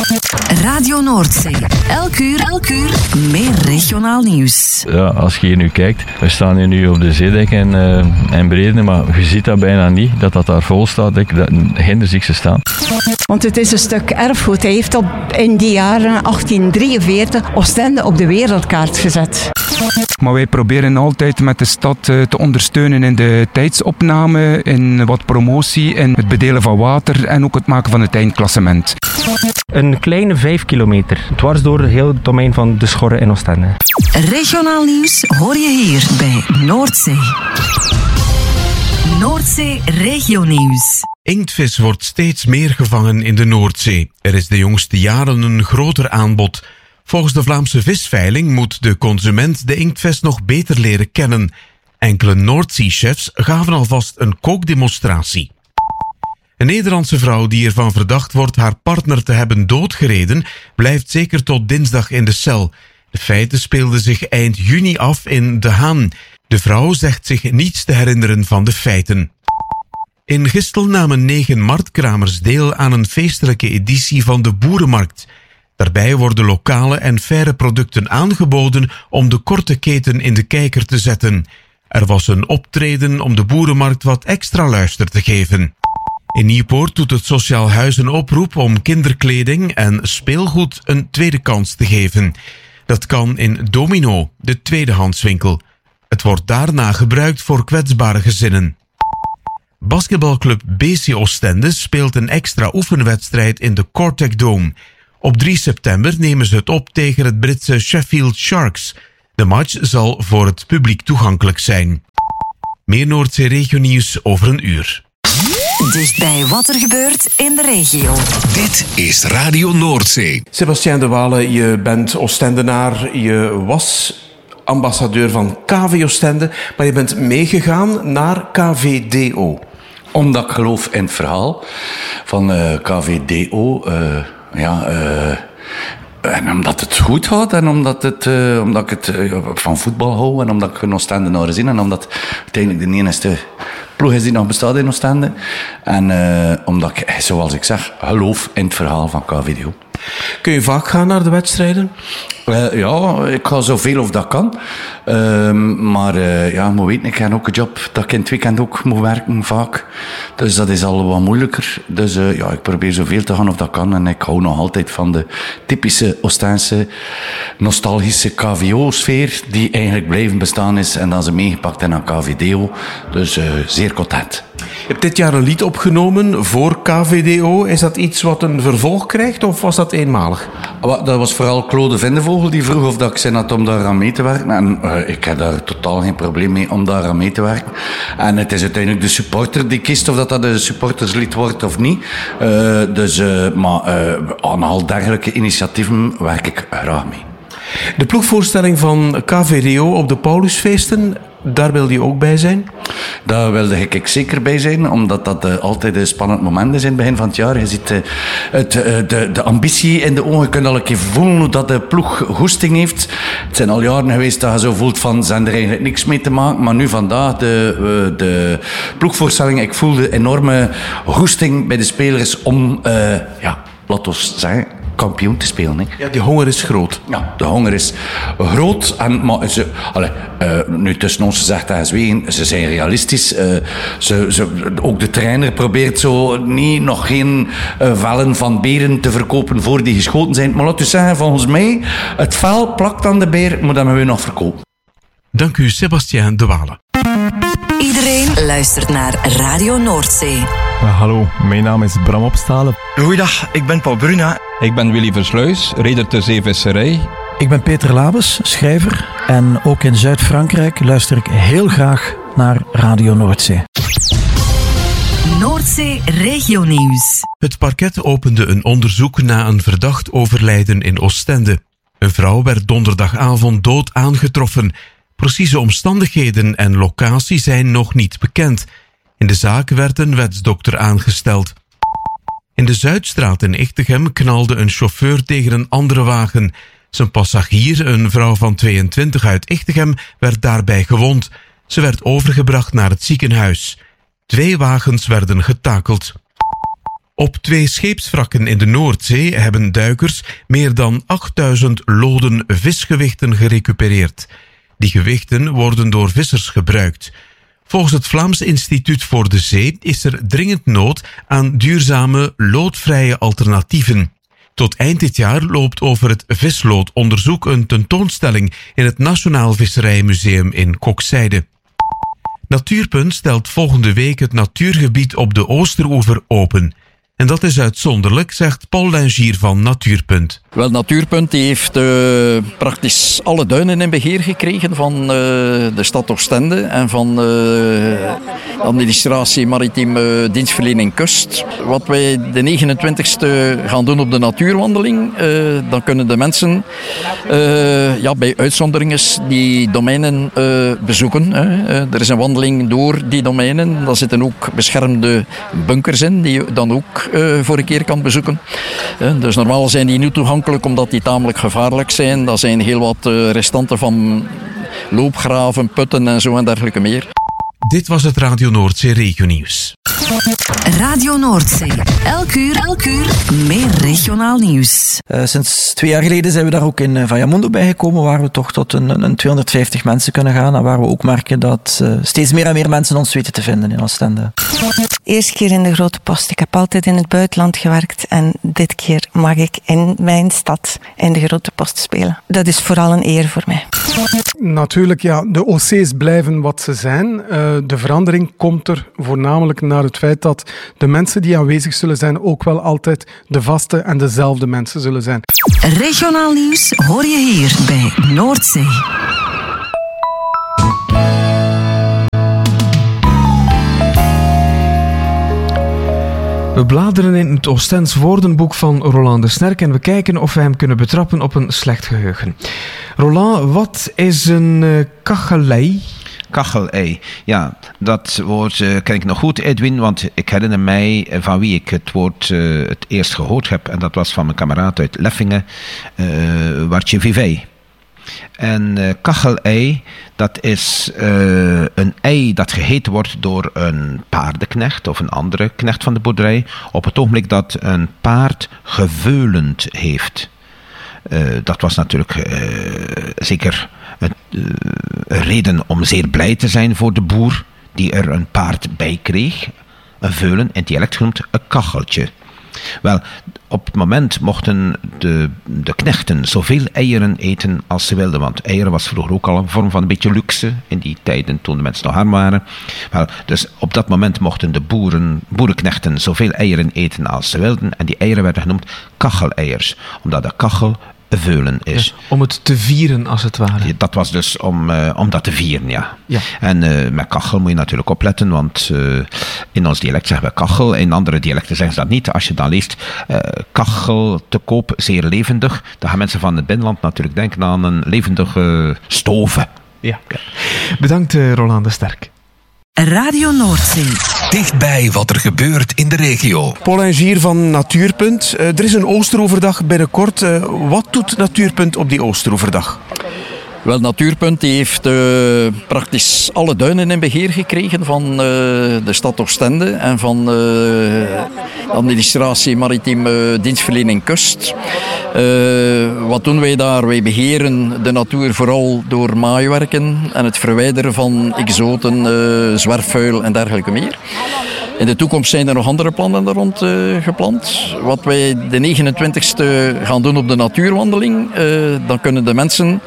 [SPEAKER 2] Radio Noordzee. Elk uur, elk uur meer regionaal nieuws.
[SPEAKER 6] Ja, als je hier nu kijkt, we staan hier nu op de Zeedijk en, uh, en Bredene, maar je ziet dat bijna niet, dat dat daar vol staat. Dat hinder zich ze staan.
[SPEAKER 20] Want het is een stuk erfgoed. Hij heeft op, in die jaren achttien drieënveertig Oostende op de wereldkaart gezet.
[SPEAKER 23] Maar wij proberen altijd met de stad te ondersteunen in de tijdsopname, in wat promotie, in het bedelen van water en ook het maken van het eindklassement.
[SPEAKER 24] Een kleine vijf kilometer, dwars door heel het domein van De Schorre en Oostende.
[SPEAKER 2] Regionaal nieuws hoor je hier bij Noordzee. Noordzee Regionieuws.
[SPEAKER 3] Inktvis wordt steeds meer gevangen in de Noordzee. Er is de jongste jaren een groter aanbod. Volgens de Vlaamse visveiling moet de consument de inktvis nog beter leren kennen. Enkele Noordzee-chefs gaven alvast een kookdemonstratie. Een Nederlandse vrouw die ervan verdacht wordt haar partner te hebben doodgereden, blijft zeker tot dinsdag in de cel. De feiten speelden zich eind juni af in De Haan. De vrouw zegt zich niets te herinneren van de feiten. In Gistel namen negen marktkramers deel aan een feestelijke editie van de Boerenmarkt. Daarbij worden lokale en faire producten aangeboden om de korte keten in de kijker te zetten. Er was een optreden om de boerenmarkt wat extra luister te geven. In Nieuwpoort doet het Sociaal Huis een oproep om kinderkleding en speelgoed een tweede kans te geven. Dat kan in Domino, de tweedehandswinkel. Het wordt daarna gebruikt voor kwetsbare gezinnen. Basketbalclub B C Oostende speelt een extra oefenwedstrijd in de Cortec Dome. Op drie september nemen ze het op tegen het Britse Sheffield Sharks. De match zal voor het publiek toegankelijk zijn. Meer Noordzee-regionieuws over een uur.
[SPEAKER 2] Dichtbij wat er gebeurt in de regio.
[SPEAKER 15] Dit is Radio Noordzee.
[SPEAKER 4] Sebastien De Wale, je bent Oostendenaar, je was ambassadeur van K V Oostende, maar je bent meegegaan naar K V D O.
[SPEAKER 16] Omdat ik geloof in het verhaal van uh, K V D O, uh, ja... Uh, En omdat het goed gaat en omdat, het, uh, omdat ik het uh, van voetbal hou en omdat ik een Oostendenaar zie en omdat het uiteindelijk de enige ploeg is die nog bestaat in Oostende. En uh, omdat ik, zoals ik zeg, geloof in het verhaal van K V D O.
[SPEAKER 4] Kun je vaak gaan naar de wedstrijden?
[SPEAKER 16] Uh, ja, ik ga zoveel of dat kan. Uh, maar uh, ja, moet weten, ik heb ook een job dat ik in het weekend ook moet werken vaak. Dus dat is al wat moeilijker. Dus uh, ja, ik probeer zoveel te gaan of dat kan. En ik hou nog altijd van de typische Oostense, nostalgische K V O-sfeer die eigenlijk blijven bestaan is. En dan ze meegepakt hebben naar K V D O. Dus uh, zeer content.
[SPEAKER 4] Je hebt dit jaar een lied opgenomen voor K V D O. Is dat iets wat een vervolg krijgt of was dat eenmalig?
[SPEAKER 16] Dat was vooral Claude Vindevogel die vroeg of dat ik zin had om daar aan mee te werken. En uh, ik heb daar totaal geen probleem mee om daar aan mee te werken. En het is uiteindelijk de supporter die kiest of dat, dat een supporterslied wordt of niet. Uh, dus, uh, maar uh, aan al dergelijke initiatieven werk ik graag mee.
[SPEAKER 4] De ploegvoorstelling van K V D O op de Paulusfeesten, daar wilde je ook bij zijn?
[SPEAKER 16] Daar wilde ik zeker bij zijn, omdat dat uh, altijd een spannend moment is in het begin van het jaar. Je ziet uh, het, uh, de, de ambitie in de ogen, je kunt al een keer voelen hoe dat de ploeg goesting heeft. Het zijn al jaren geweest dat je zo voelt van, ze hebben er eigenlijk niks mee te maken. Maar nu vandaag, de, uh, de ploegvoorstelling, ik voelde enorme goesting bij de spelers om, uh, ja, laten we zeggen, kampioen te spelen. Hè.
[SPEAKER 4] Ja, die honger is groot.
[SPEAKER 16] Ja, de honger is groot. En, maar ze, allez, uh, nu tussen ons gezegd en gezwegen, ze zijn realistisch. Uh, ze, ze, ook de trainer probeert zo niet nog geen uh, vellen van beren te verkopen voor die geschoten zijn. Maar laten we zeggen, volgens mij, het vel plakt aan de beer, maar dat moeten we nog verkopen.
[SPEAKER 3] Dank u, Sebastien De Wale.
[SPEAKER 2] Iedereen luistert naar Radio Noordzee.
[SPEAKER 8] Uh, hallo, mijn naam is Bram Opstalen.
[SPEAKER 11] Goeiedag, ik ben Paul Bruna.
[SPEAKER 12] Ik ben Willy Versluis, reder ter zeevisserij.
[SPEAKER 13] Ik ben Peter Labes, schrijver. En ook in Zuid-Frankrijk luister ik heel graag naar Radio Noordzee.
[SPEAKER 2] Noordzee Regionieuws.
[SPEAKER 3] Het parket opende een onderzoek na een verdacht overlijden in Oostende. Een vrouw werd donderdagavond dood aangetroffen. Precieze omstandigheden en locatie zijn nog niet bekend. In de zaak werd een wetsdokter aangesteld. In de Zuidstraat in Echtegem knalde een chauffeur tegen een andere wagen. Zijn passagier, een vrouw van tweeëntwintig uit Echtegem, werd daarbij gewond. Ze werd overgebracht naar het ziekenhuis. Twee wagens werden getakeld. Op twee scheepswrakken in de Noordzee hebben duikers meer dan achtduizend loden visgewichten gerecupereerd. Die gewichten worden door vissers gebruikt. Volgens het Vlaams Instituut voor de Zee is er dringend nood aan duurzame, loodvrije alternatieven. Tot eind dit jaar loopt over het visloodonderzoek een tentoonstelling in het Nationaal Visserijmuseum in Kokzijde. Natuurpunt stelt volgende week het natuurgebied op de Oosteroever open. En dat is uitzonderlijk, zegt Paul Langier van Natuurpunt.
[SPEAKER 10] Wel, Natuurpunt die heeft uh, praktisch alle duinen in beheer gekregen van uh, de stad Oostende en van uh, de administratie Maritiem uh, Dienstverlening Kust. Wat wij de negenentwintigste gaan doen op de natuurwandeling, uh, dan kunnen de mensen uh, ja, bij uitzonderingen die domeinen uh, bezoeken. Hè. Uh, er is een wandeling door die domeinen. Daar zitten ook beschermde bunkers in die je dan ook uh, voor een keer kan bezoeken. Uh, dus normaal zijn die niet toegankelijk omdat die tamelijk gevaarlijk zijn. Dat zijn heel wat uh, restanten van loopgraven, putten en zo en dergelijke meer.
[SPEAKER 3] Dit was het Radio Noordzee Regionieuws.
[SPEAKER 2] Radio Noordzee. Elk uur, elk uur meer regionaal nieuws.
[SPEAKER 13] Uh, sinds twee jaar geleden zijn we daar ook in uh, Vallamundo bijgekomen, waar we toch tot een, een tweehonderdvijftig mensen kunnen gaan en waar we ook merken dat uh, steeds meer en meer mensen ons weten te vinden in Oostende.
[SPEAKER 7] Eerste keer in de grote post. Ik heb altijd in het buitenland gewerkt en dit keer mag ik in mijn stad in de grote post spelen. Dat is vooral een eer voor mij.
[SPEAKER 9] Natuurlijk, ja, de O C's blijven wat ze zijn. Uh, de verandering komt er voornamelijk naar het feit dat de mensen die aanwezig zullen zijn ook wel altijd de vaste en dezelfde mensen zullen zijn.
[SPEAKER 2] Regionaal nieuws hoor je hier bij Noordzee.
[SPEAKER 14] We bladeren in het Oostends woordenboek van Roland de Snerk en we kijken of we hem kunnen betrappen op een slecht geheugen. Roland, wat is een uh, kachelei?
[SPEAKER 19] Kachelei, ja, dat woord uh, ken ik nog goed, Edwin, want ik herinner mij van wie ik het woord uh, het eerst gehoord heb. En dat was van mijn kameraad uit Leffingen, uh, Wartje Vivey. En uh, kachelei, dat is uh, een ei dat geheten wordt door een paardenknecht of een andere knecht van de boerderij op het ogenblik dat een paard geveulend heeft. Uh, dat was natuurlijk uh, zeker een, uh, een reden om zeer blij te zijn voor de boer die er een paard bij kreeg. Een veulen, in het dialect genoemd, een kacheltje. Wel, op het moment mochten de, de knechten zoveel eieren eten als ze wilden, want eieren was vroeger ook al een vorm van een beetje luxe in die tijden toen de mensen nog arm waren. Wel, dus op dat moment mochten de boeren, boerenknechten zoveel eieren eten als ze wilden en die eieren werden genoemd kacheleiers, omdat de kachel veulen is.
[SPEAKER 14] Ja, om het te vieren, als het ware.
[SPEAKER 19] Dat was dus om, uh, om dat te vieren, ja.
[SPEAKER 14] ja.
[SPEAKER 19] En uh, met kachel moet je natuurlijk opletten, want uh, in ons dialect zeggen we kachel, in andere dialecten zeggen ze dat niet. Als je dan leest, uh, kachel te koop, zeer levendig, dan gaan mensen van het binnenland natuurlijk denken aan een levendige stoven.
[SPEAKER 14] Ja. ja. Bedankt, uh, Roland de Sterk.
[SPEAKER 2] Radio Noordzee.
[SPEAKER 15] Dichtbij wat er gebeurt in de regio.
[SPEAKER 4] Paul en Gier van Natuurpunt. Uh, er is een Oosteroverdag binnenkort. Uh, wat doet Natuurpunt op die Oosteroverdag?
[SPEAKER 10] Wel, Natuurpunt die heeft uh, praktisch alle duinen in beheer gekregen van uh, de stad Oostende en van uh, de administratie Maritiem uh, Dienstverlening Kust. Uh, wat doen wij daar? Wij beheren de natuur vooral door maaiwerken en het verwijderen van exoten, uh, zwerfvuil en dergelijke meer. In de toekomst zijn er nog andere plannen daar rond uh, gepland. Wat wij de negenentwintigste gaan doen op de natuurwandeling, uh, dan kunnen de mensen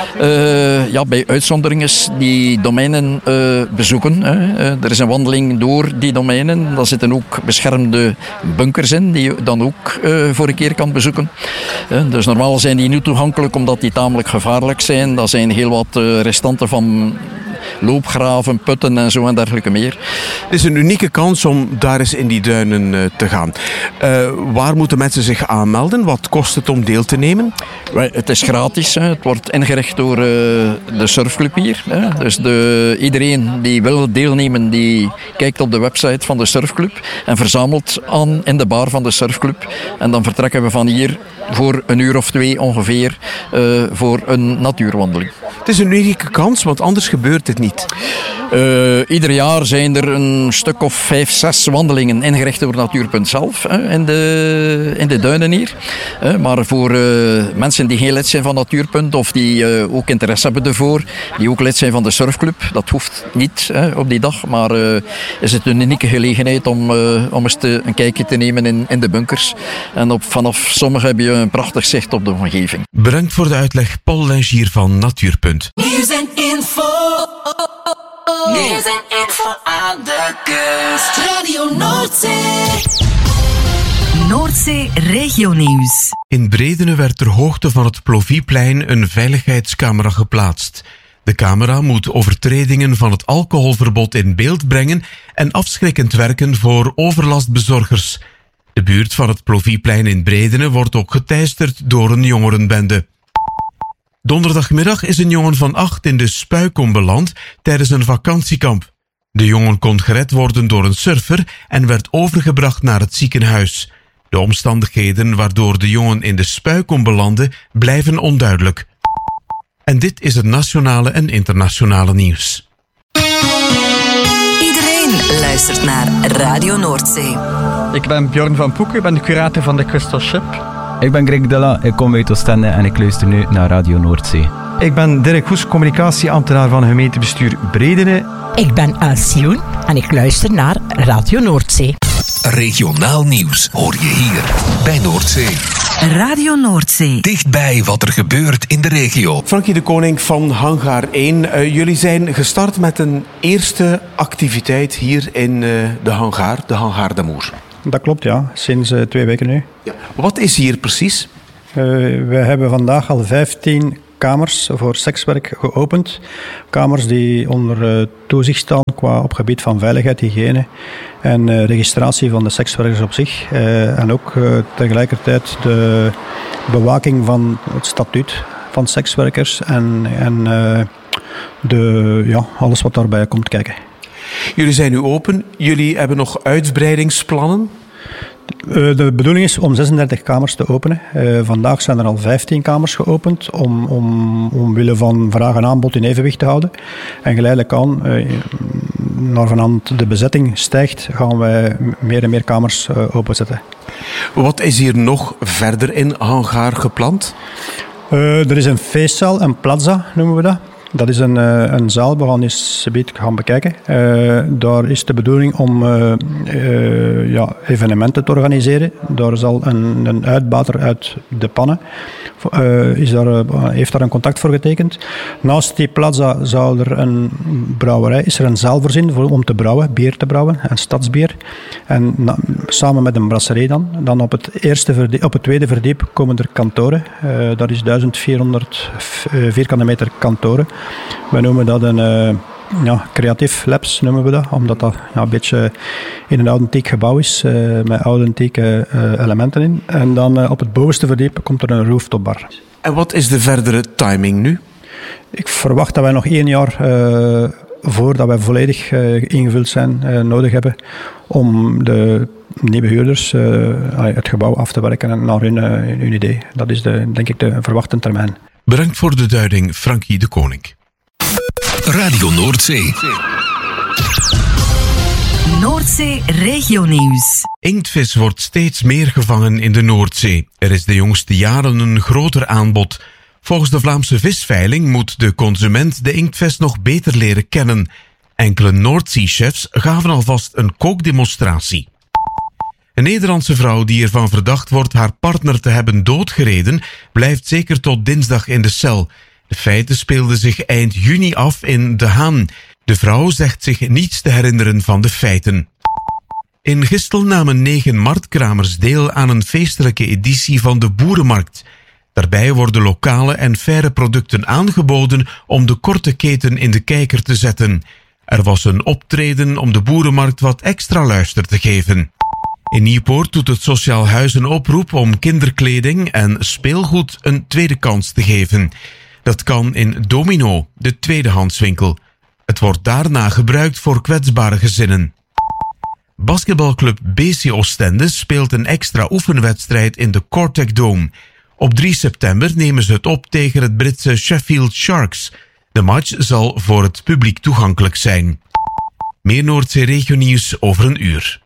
[SPEAKER 10] uh, ja, bij uitzonderingen die domeinen uh, bezoeken. Uh, er is een wandeling door die domeinen. Daar zitten ook beschermde bunkers in, die je dan ook uh, voor een keer kan bezoeken. Uh, dus normaal zijn die niet toegankelijk omdat die tamelijk gevaarlijk zijn. Dat zijn heel wat uh, restanten van loopgraven, putten en zo en dergelijke meer.
[SPEAKER 4] Het is een unieke kans om daar eens in die duinen uh, te gaan. Uh, waar moeten mensen zich aanmelden? Wat kost het om deel te nemen?
[SPEAKER 10] Het is gratis. Hè. Het wordt ingericht door uh, de surfclub hier. Hè. Dus de, iedereen die wil deelnemen, die kijkt op de website van de surfclub en verzamelt aan in de bar van de surfclub. En dan vertrekken we van hier voor een uur of twee ongeveer uh, voor een natuurwandeling.
[SPEAKER 4] Het is een unieke kans, want anders gebeurt het niet.
[SPEAKER 10] Uh, ieder jaar zijn er een stuk of vijf, zes wandelingen ingericht door Natuurpunt zelf hè, in, de, in de duinen hier. Uh, maar voor uh, mensen die geen lid zijn van Natuurpunt of die uh, ook interesse hebben ervoor, die ook lid zijn van de surfclub, dat hoeft niet hè, op die dag, maar uh, is het een unieke gelegenheid om, uh, om eens te, een kijkje te nemen in, in de bunkers. En op, vanaf sommige heb je een prachtig zicht op de omgeving.
[SPEAKER 3] Bedankt voor de uitleg, Paul en Gier van Natuurpunt.
[SPEAKER 2] Nieuws en info. Nieuws en info aan de kust. Radio Noordzee. Noordzee regionieuws.
[SPEAKER 3] In Bredene werd ter hoogte van het Plovieplein een veiligheidscamera geplaatst. De camera moet overtredingen van het alcoholverbod in beeld brengen en afschrikkend werken voor overlastbezorgers. De buurt van het Plovieplein in Bredene wordt ook geteisterd door een jongerenbende. Donderdagmiddag is een jongen van acht in de Spuikom beland tijdens een vakantiekamp. De jongen kon gered worden door een surfer en werd overgebracht naar het ziekenhuis. De omstandigheden waardoor de jongen in de Spuikom belandde blijven onduidelijk. En dit is het nationale en internationale nieuws.
[SPEAKER 2] Iedereen luistert luistert naar Radio Noordzee.
[SPEAKER 1] Ik ben Bjorn van Poeken, ik ben de curator van de Crystal Ship.
[SPEAKER 8] Ik ben Greg Della, ik kom uit Oostende en ik luister nu naar Radio Noordzee.
[SPEAKER 17] Ik ben Dirk Goes, communicatieambtenaar van gemeentebestuur Bredene.
[SPEAKER 18] Ik ben Alcioen en ik luister naar Radio Noordzee.
[SPEAKER 15] Regionaal nieuws hoor je hier bij Noordzee.
[SPEAKER 2] Radio Noordzee.
[SPEAKER 15] Dichtbij wat er gebeurt in de regio.
[SPEAKER 4] Frankie de Koning van Hangaar één. Uh, jullie zijn gestart met een eerste activiteit hier in uh, de Hangaar, de Hangaar d'Amour.
[SPEAKER 5] Dat klopt, ja. Sinds uh, twee weken nu.
[SPEAKER 4] Ja. Wat is hier precies?
[SPEAKER 5] Uh, we hebben vandaag al vijftien kamers voor sekswerk geopend. Kamers die onder uh, toezicht staan qua op gebied van veiligheid, hygiëne en uh, registratie van de sekswerkers op zich. Uh, en ook uh, tegelijkertijd de bewaking van het statuut van sekswerkers en, en uh, de, ja, alles wat daarbij komt kijken.
[SPEAKER 4] Jullie zijn nu open. Jullie hebben nog uitbreidingsplannen?
[SPEAKER 5] De bedoeling is om zesendertig kamers te openen. Uh, vandaag zijn er al vijftien kamers geopend om, om, omwille van vraag en aanbod in evenwicht te houden. En geleidelijk aan, uh, naar vanand de bezetting stijgt, gaan wij meer en meer kamers uh, openzetten.
[SPEAKER 4] Wat is hier nog verder in Hangaar gepland?
[SPEAKER 5] Uh, er is een feestzaal, een plaza noemen we dat. Dat is een, een zaal, we gaan eens subiet gaan bekijken. Uh, daar is de bedoeling om uh, uh, ja, evenementen te organiseren. Daar zal een, een uitbater uit de pannen, uh, is daar, uh, heeft daar een contact voor getekend. Naast die plaza zou er een brouwerij, is er een zaal voorzien voor, om te brouwen, bier te brouwen, een stadsbier. En na, samen met een brasserie dan. Dan op het, eerste verdiep, op het tweede verdiep komen er kantoren. Uh, dat is duizend vierhonderd vierkante meter kantoren. We noemen dat een uh, ja, creatief labs, noemen we dat, omdat dat ja, een beetje in een authentiek gebouw is, uh, met authentieke uh, elementen in. En dan uh, op het bovenste verdiep komt er een rooftopbar.
[SPEAKER 4] En wat is de verdere timing nu?
[SPEAKER 5] Ik verwacht dat wij nog één jaar, uh, voordat wij volledig uh, ingevuld zijn, uh, nodig hebben om de nieuwe huurders uh, het gebouw af te werken en naar hun, uh, hun idee. Dat is de, denk ik de verwachte termijn.
[SPEAKER 3] Bedankt voor de duiding, Frankie de Koning.
[SPEAKER 15] Radio Noordzee.
[SPEAKER 2] Noordzee regionieuws.
[SPEAKER 3] Inktvis wordt steeds meer gevangen in de Noordzee. Er is de jongste jaren een groter aanbod. Volgens de Vlaamse visveiling moet de consument de inktvis nog beter leren kennen. Enkele Noordzee-chefs gaven alvast een kookdemonstratie. Een Nederlandse vrouw die ervan verdacht wordt haar partner te hebben doodgereden, blijft zeker tot dinsdag in de cel. De feiten speelden zich eind juni af in De Haan. De vrouw zegt zich niets te herinneren van de feiten. In Gistel namen negen marktkramers deel aan een feestelijke editie van de Boerenmarkt. Daarbij worden lokale en faire producten aangeboden om de korte keten in de kijker te zetten. Er was een optreden om de Boerenmarkt wat extra luister te geven. In Nieuwpoort doet het Sociaal Huis een oproep om kinderkleding en speelgoed een tweede kans te geven. Dat kan in Domino, de tweedehandswinkel. Het wordt daarna gebruikt voor kwetsbare gezinnen. Basketbalclub B C Oostende speelt een extra oefenwedstrijd in de Cortec Dome. Op drie september nemen ze het op tegen het Britse Sheffield Sharks. De match zal voor het publiek toegankelijk zijn. Meer Noordzee regionieuws over een uur.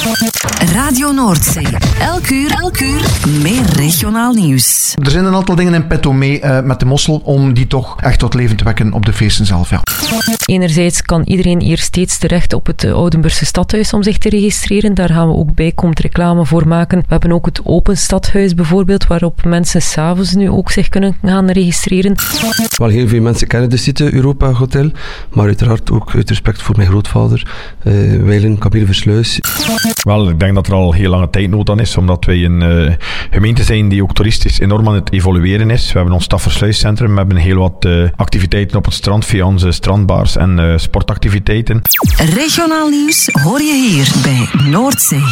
[SPEAKER 2] Radio Noordzee. Elk uur, elk uur meer regionaal nieuws.
[SPEAKER 21] Er zijn een aantal dingen in petto mee uh, met de mossel om die toch echt tot leven te wekken op de feesten zelf. Ja.
[SPEAKER 25] Enerzijds kan iedereen hier steeds terecht op het Oudenburgse stadhuis om zich te registreren. Daar gaan we ook bijkomend reclame voor maken. We hebben ook het Open Stadhuis bijvoorbeeld, waarop mensen s'avonds nu ook zich kunnen gaan registreren.
[SPEAKER 26] Wel, heel veel mensen kennen de site Europa Hotel, maar uiteraard ook uit respect voor mijn grootvader, uh, Weilen, Camille Versluis.
[SPEAKER 22] Wel, ik denk dat er al heel lange tijd nood aan is, omdat wij een uh, gemeente zijn die ook toeristisch enorm aan het evolueren is. We hebben ons Staffersluiscentrum, we hebben heel wat uh, activiteiten op het strand via onze strandbars en uh, sportactiviteiten.
[SPEAKER 2] Regionaal nieuws hoor je hier bij Noordzee.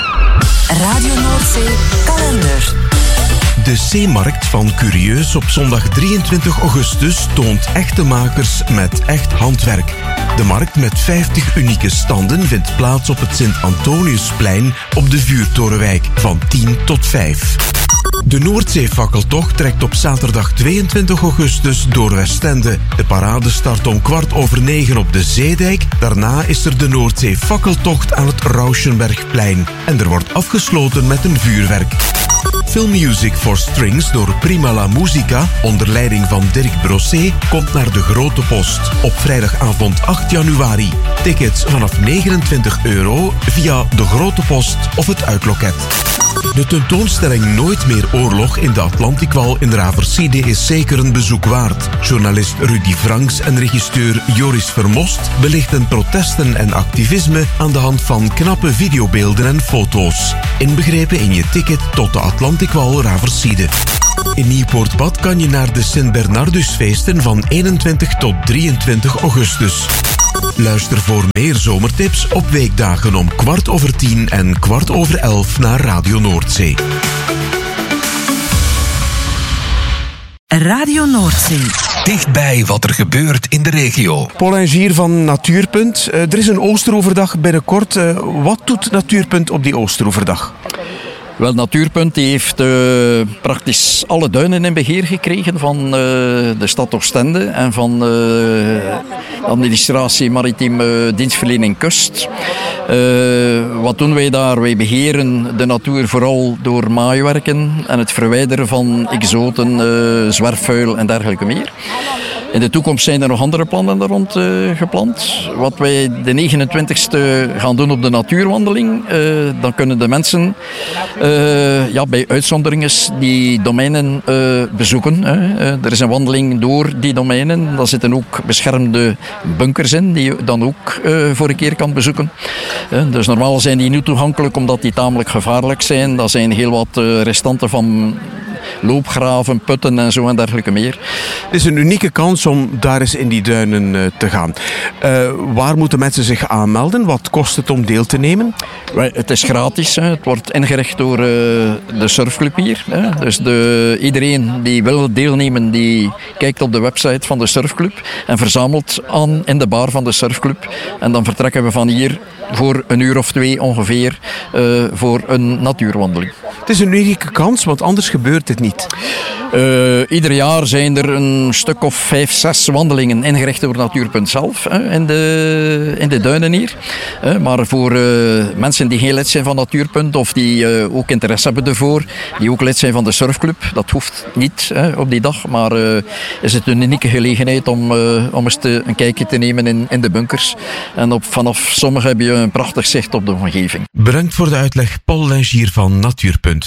[SPEAKER 2] Radio Noordzee kalender.
[SPEAKER 3] De Zeemarkt van Curieus op zondag drieëntwintig augustus toont echte makers met echt handwerk. De markt met vijftig unieke standen vindt plaats op het Sint-Antoniusplein op de Vuurtorenwijk van tien tot vijf. De Noordzeefakkeltocht trekt op zaterdag tweeëntwintig augustus door Westende. De parade start om kwart over negen op de Zeedijk. Daarna is er de Noordzeefakkeltocht aan het Rauschenbergplein. En er wordt afgesloten met een vuurwerk. Film Music for Strings door Prima La Musica, onder leiding van Dirk Brossé, komt naar de Grote Post op vrijdagavond acht januari. Tickets vanaf negenentwintig euro via de Grote Post of het uitloket. De tentoonstelling Nooit meer oorlog in de Atlantikwal in Raversiede is zeker een bezoek waard. Journalist Rudy Franks en regisseur Joris Vermost belichten protesten en activisme aan de hand van knappe videobeelden en foto's. Inbegrepen in je ticket tot de Atlantikwal Raversiede. In Nieuwpoort-Bad kan je naar de Sint-Bernardusfeesten van eenentwintig tot drieëntwintig augustus. Luister voor meer zomertips op weekdagen om kwart over tien en kwart over elf naar Radio Noordzee.
[SPEAKER 2] Radio Noordzee.
[SPEAKER 15] Dichtbij wat er gebeurt in de regio.
[SPEAKER 4] Paul Engier van Natuurpunt. Uh, er is een Oosteroverdag binnenkort. Uh, wat doet Natuurpunt op die Oosteroverdag?
[SPEAKER 10] Wel, Natuurpunt die heeft uh, praktisch alle duinen in beheer gekregen van uh, de stad Oostende en van uh, de administratie Maritiem uh, Dienstverlening Kust. Uh, wat doen wij daar? Wij beheren de natuur vooral door maaiwerken en het verwijderen van exoten, uh, zwerfvuil en dergelijke meer. In de toekomst zijn er nog andere plannen daar rond uh, gepland. Wat wij de negenentwintigste gaan doen op de natuurwandeling, uh, dan kunnen de mensen uh, ja, bij uitzonderingen die domeinen uh, bezoeken. Hè. Uh, er is een wandeling door die domeinen. Daar zitten ook beschermde bunkers in, die je dan ook uh, voor een keer kan bezoeken. Uh, dus normaal zijn die niet toegankelijk omdat die tamelijk gevaarlijk zijn. Dat zijn heel wat uh, restanten van loopgraven, putten en zo en dergelijke meer.
[SPEAKER 4] Het is een unieke kans om daar eens in die duinen uh, te gaan. Uh, waar moeten mensen zich aanmelden? Wat kost het om deel te nemen?
[SPEAKER 10] Het is gratis. Hè. Het wordt ingericht door uh, de surfclub hier. Hè. Dus de, iedereen die wil deelnemen, die kijkt op de website van de surfclub en verzamelt aan in de bar van de surfclub. En dan vertrekken we van hier voor een uur of twee ongeveer uh, voor een natuurwandeling.
[SPEAKER 4] Het is een unieke kans, want anders gebeurt het niet.
[SPEAKER 10] Uh, ieder jaar zijn er een stuk of vijf, zes wandelingen ingericht door Natuurpunt zelf hè, in, de, in de duinen hier. Uh, maar voor uh, mensen die geen lid zijn van Natuurpunt of die uh, ook interesse hebben ervoor, die ook lid zijn van de surfclub, dat hoeft niet hè, op die dag, maar uh, is het een unieke gelegenheid om, uh, om eens te, een kijkje te nemen in, in de bunkers. En op, vanaf sommige heb je een prachtig zicht op de omgeving.
[SPEAKER 3] Bedankt voor de uitleg, Paul Lengier van Natuurpunt.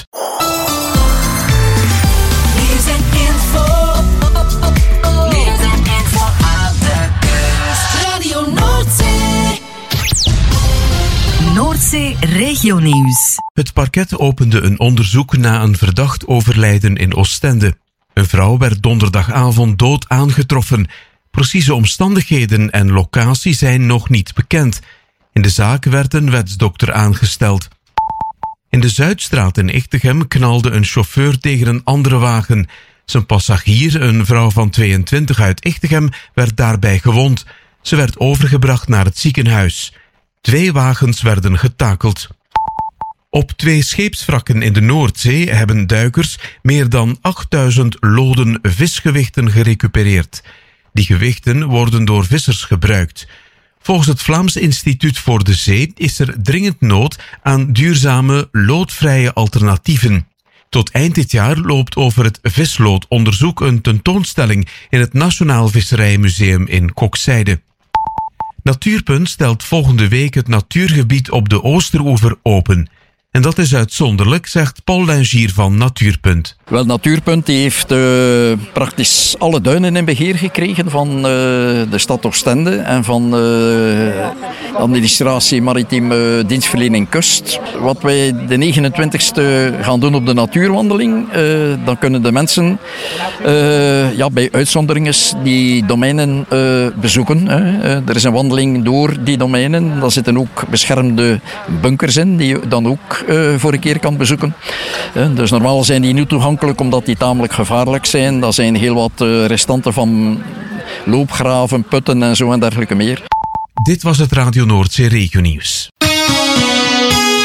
[SPEAKER 2] Noordzee Regionieuws.
[SPEAKER 3] Het parket opende een onderzoek na een verdacht overlijden in Oostende. Een vrouw werd donderdagavond dood aangetroffen. Precieze omstandigheden en locatie zijn nog niet bekend. In de zaak werd een wetsdokter aangesteld. In de Zuidstraat in Ichtegem knalde een chauffeur tegen een andere wagen. Zijn passagier, een vrouw van tweeëntwintig uit Ichtegem, werd daarbij gewond. Ze werd overgebracht naar het ziekenhuis. Twee wagens werden getakeld. Op twee scheepswrakken in de Noordzee hebben duikers meer dan achtduizend loden visgewichten gerecupereerd. Die gewichten worden door vissers gebruikt. Volgens het Vlaams Instituut voor de Zee is er dringend nood aan duurzame, loodvrije alternatieven. Tot eind dit jaar loopt over het visloodonderzoek een tentoonstelling in het Nationaal Visserijmuseum in Kokzijde. Natuurpunt stelt volgende week het natuurgebied op de Oosteroever open. En dat is uitzonderlijk, zegt Paul Lengier van Natuurpunt.
[SPEAKER 10] Wel, Natuurpunt die heeft uh, praktisch alle duinen in beheer gekregen van uh, de stad Oostende en van uh, de administratie Maritiem uh, Dienstverlening Kust. Wat wij de negenentwintigste gaan doen op de natuurwandeling, uh, dan kunnen de mensen uh, ja, bij uitzonderingen die domeinen uh, bezoeken. Hè. Uh, er is een wandeling door die domeinen. Daar zitten ook beschermde bunkers in, die je dan ook Uh, voor een keer kan bezoeken. Uh, dus normaal zijn die niet toegankelijk omdat die tamelijk gevaarlijk zijn. Dat zijn heel wat uh, restanten van loopgraven, putten en zo en dergelijke meer.
[SPEAKER 3] Dit was het Radio Noordzee Regionieuws.
[SPEAKER 2] Iedereen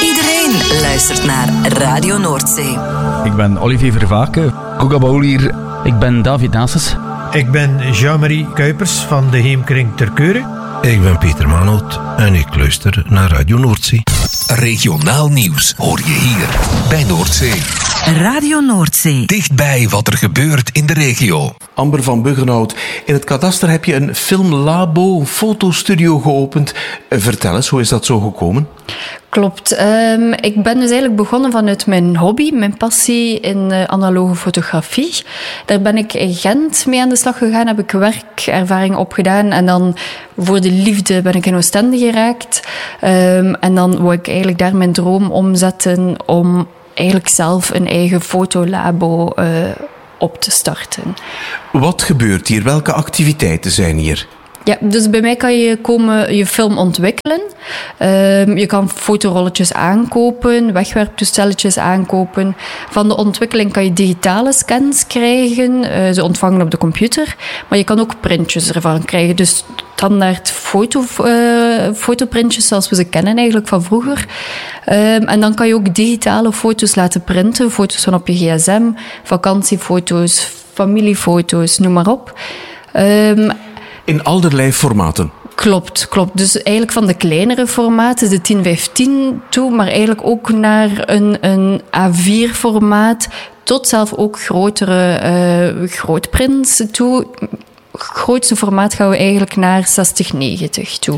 [SPEAKER 2] en luistert naar Radio Noordzee.
[SPEAKER 8] Ik ben Olivier Vervaken, Koekabaul hier.
[SPEAKER 6] Ik ben David Nases.
[SPEAKER 11] Ik ben Jean-Marie Kuipers van de Heemkring ter Keure.
[SPEAKER 15] Ik ben Peter Manoot en ik luister naar Radio Noordzee. Regionaal nieuws hoor je hier bij Noordzee.
[SPEAKER 2] Radio Noordzee.
[SPEAKER 15] Dichtbij wat er gebeurt in de regio.
[SPEAKER 4] Amber van Buggenhout, in het kadaster heb je een filmlabo, een fotostudio geopend. Vertel eens, hoe is dat zo gekomen?
[SPEAKER 16] Klopt. Um, ik ben dus eigenlijk begonnen vanuit mijn hobby, mijn passie in uh, analoge fotografie. Daar ben ik in Gent mee aan de slag gegaan, heb ik werkervaring opgedaan en dan voor de liefde ben ik in Oostende geraakt. Um, en dan wou ik eigenlijk daar mijn droom omzetten om eigenlijk zelf een eigen fotolabo uh, op te starten.
[SPEAKER 4] Wat gebeurt hier? Welke activiteiten zijn hier?
[SPEAKER 16] Ja, dus bij mij kan je komen je film ontwikkelen. Uh, je kan fotorolletjes aankopen, wegwerptoestelletjes aankopen. Van de ontwikkeling kan je digitale scans krijgen, uh, ze ontvangen op de computer. Maar je kan ook printjes ervan krijgen. Dus standaard foto, uh, fotoprintjes zoals we ze kennen eigenlijk van vroeger. Um, en dan kan je ook digitale foto's laten printen. Foto's van op je gsm, vakantiefoto's, familiefoto's, noem maar op. Um,
[SPEAKER 4] In allerlei formaten?
[SPEAKER 16] Klopt, klopt. Dus eigenlijk van de kleinere formaten, de tien vijftien toe, maar eigenlijk ook naar een, een A vier formaat, tot zelf ook grotere uh, grootprints toe. Grootste formaat gaan we eigenlijk naar zestig negentig toe.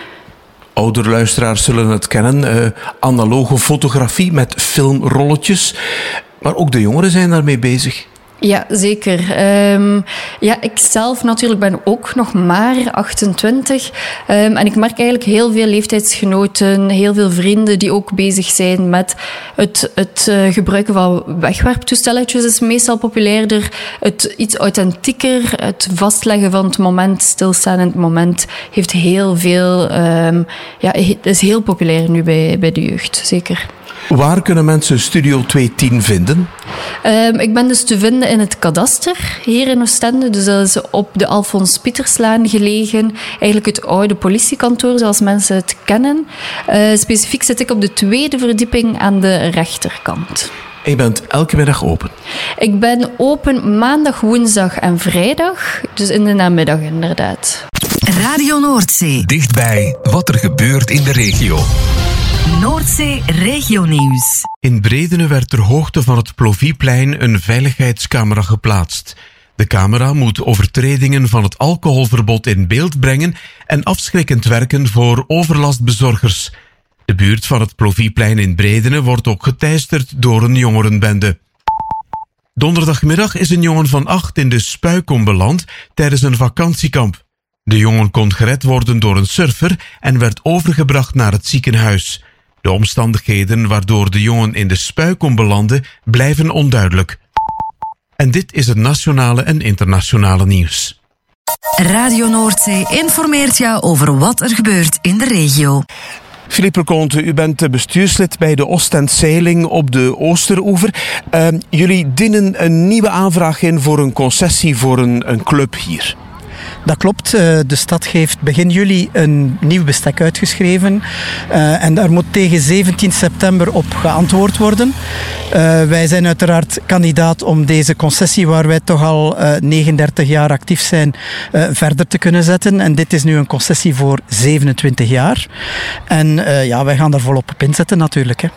[SPEAKER 4] Oudere luisteraars zullen het kennen, uh, analoge fotografie met filmrolletjes. Maar ook de jongeren zijn daarmee bezig.
[SPEAKER 16] Ja, zeker. Um, ja, ik zelf natuurlijk ben ook nog maar achtentwintig. Um, en ik merk eigenlijk heel veel leeftijdsgenoten, heel veel vrienden die ook bezig zijn met het, het uh, gebruiken van wegwerptoestelletjes is meestal populairder. Het iets authentieker, het vastleggen van het moment, stilstaan in het moment, heeft heel veel, um, ja, het is heel populair nu bij, bij de jeugd, zeker.
[SPEAKER 15] Waar kunnen mensen Studio tweehonderdtien vinden?
[SPEAKER 16] Um, ik ben dus te vinden in het kadaster hier in Oostende. Dus dat is op de Alfons Pieterslaan gelegen. Eigenlijk het oude politiekantoor zoals mensen het kennen. Uh, specifiek zit ik op de tweede verdieping aan de rechterkant.
[SPEAKER 4] En je bent elke middag open?
[SPEAKER 16] Ik ben open maandag, woensdag en vrijdag. Dus in de namiddag inderdaad.
[SPEAKER 2] Radio Noordzee.
[SPEAKER 15] Dichtbij wat er gebeurt in de regio.
[SPEAKER 2] Noordzee Regionieuws.
[SPEAKER 3] In Bredene werd ter hoogte van het Plovieplein een veiligheidscamera geplaatst. De camera moet overtredingen van het alcoholverbod in beeld brengen en afschrikkend werken voor overlastbezorgers. De buurt van het Plovieplein in Bredene wordt ook geteisterd door een jongerenbende. Donderdagmiddag is een jongen van acht in de Spuikom beland tijdens een vakantiekamp. De jongen kon gered worden door een surfer en werd overgebracht naar het ziekenhuis. De omstandigheden waardoor de jongen in de Spuikom belandde blijven onduidelijk. En dit is het nationale en internationale nieuws.
[SPEAKER 2] Radio Noordzee informeert jou over wat er gebeurt in de regio.
[SPEAKER 4] Philippe Leconte, u bent bestuurslid bij de Oostend-Zeiling op de Oosteroever. Uh, jullie dienen een nieuwe aanvraag in voor een concessie voor een, een club hier.
[SPEAKER 5] Dat klopt. De stad heeft begin juli een nieuw bestek uitgeschreven. Uh, en daar moet tegen zeventien september op geantwoord worden. Uh, wij zijn uiteraard kandidaat om deze concessie, waar wij toch al uh, negenendertig jaar actief zijn, uh, verder te kunnen zetten. En dit is nu een concessie voor zevenentwintig jaar. En uh, ja, wij gaan daar volop op inzetten natuurlijk. Hè.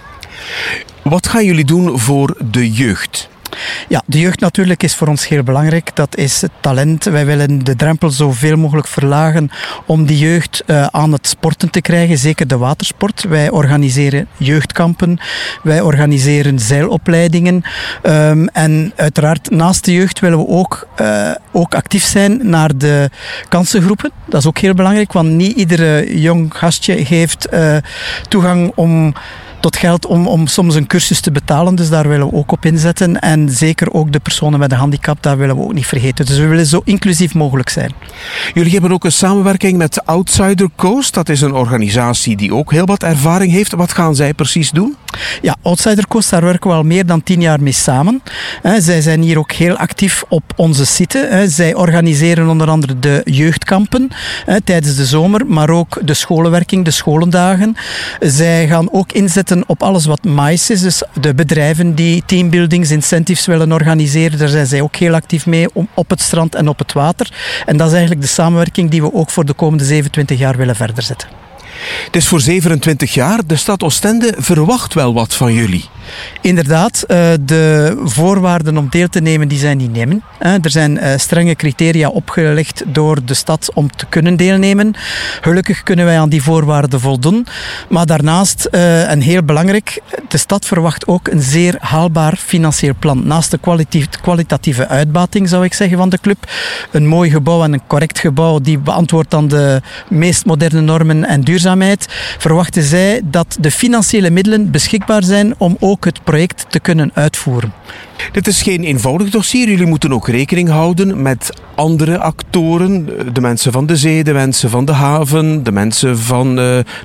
[SPEAKER 4] Wat gaan jullie doen voor de jeugd?
[SPEAKER 5] Ja, de jeugd natuurlijk is voor ons heel belangrijk. Dat is het talent. Wij willen de drempel zoveel mogelijk verlagen om die jeugd uh, aan het sporten te krijgen, zeker de watersport. Wij organiseren jeugdkampen, wij organiseren zeilopleidingen. Um, en uiteraard naast de jeugd willen we ook, uh, ook actief zijn naar de kansengroepen. Dat is ook heel belangrijk, want niet iedere jong gastje heeft uh, toegang om tot geld om, om soms een cursus te betalen. Dus daar willen we ook op inzetten. En zeker ook de personen met een handicap, daar willen we ook niet vergeten. Dus we willen zo inclusief mogelijk zijn.
[SPEAKER 4] Jullie hebben ook een samenwerking met Outsider Coast. Dat is een organisatie die ook heel wat ervaring heeft. Wat gaan zij precies doen?
[SPEAKER 5] Ja, Outsider Coast, daar werken we al meer dan tien jaar mee samen. Zij zijn hier ook heel actief op onze site. Zij organiseren onder andere de jeugdkampen tijdens de zomer, maar ook de scholenwerking, de scholendagen. Zij gaan ook inzetten inzetten op alles wat mais is. Dus de bedrijven die teambuildings, incentives willen organiseren, daar zijn zij ook heel actief mee om, op het strand en op het water. En dat is eigenlijk de samenwerking die we ook voor de komende zevenentwintig jaar willen verder zetten.
[SPEAKER 4] Het is voor zevenentwintig jaar. De stad Oostende verwacht wel wat van jullie.
[SPEAKER 5] Inderdaad, de voorwaarden om deel te nemen, die zijn niet nemen. Er zijn strenge criteria opgelegd door de stad om te kunnen deelnemen. Gelukkig kunnen wij aan die voorwaarden voldoen. Maar daarnaast, en heel belangrijk, de stad verwacht ook een zeer haalbaar financieel plan. Naast de kwalitatieve uitbating, zou ik zeggen, van de club. Een mooi gebouw en een correct gebouw die beantwoordt aan de meest moderne normen en duurzaamheid, verwachten zij dat de financiële middelen beschikbaar zijn om ook het project te kunnen uitvoeren.
[SPEAKER 4] Dit is geen eenvoudig dossier. Jullie moeten ook rekening houden met andere actoren. De mensen van de zee, de mensen van de haven, de mensen van uh,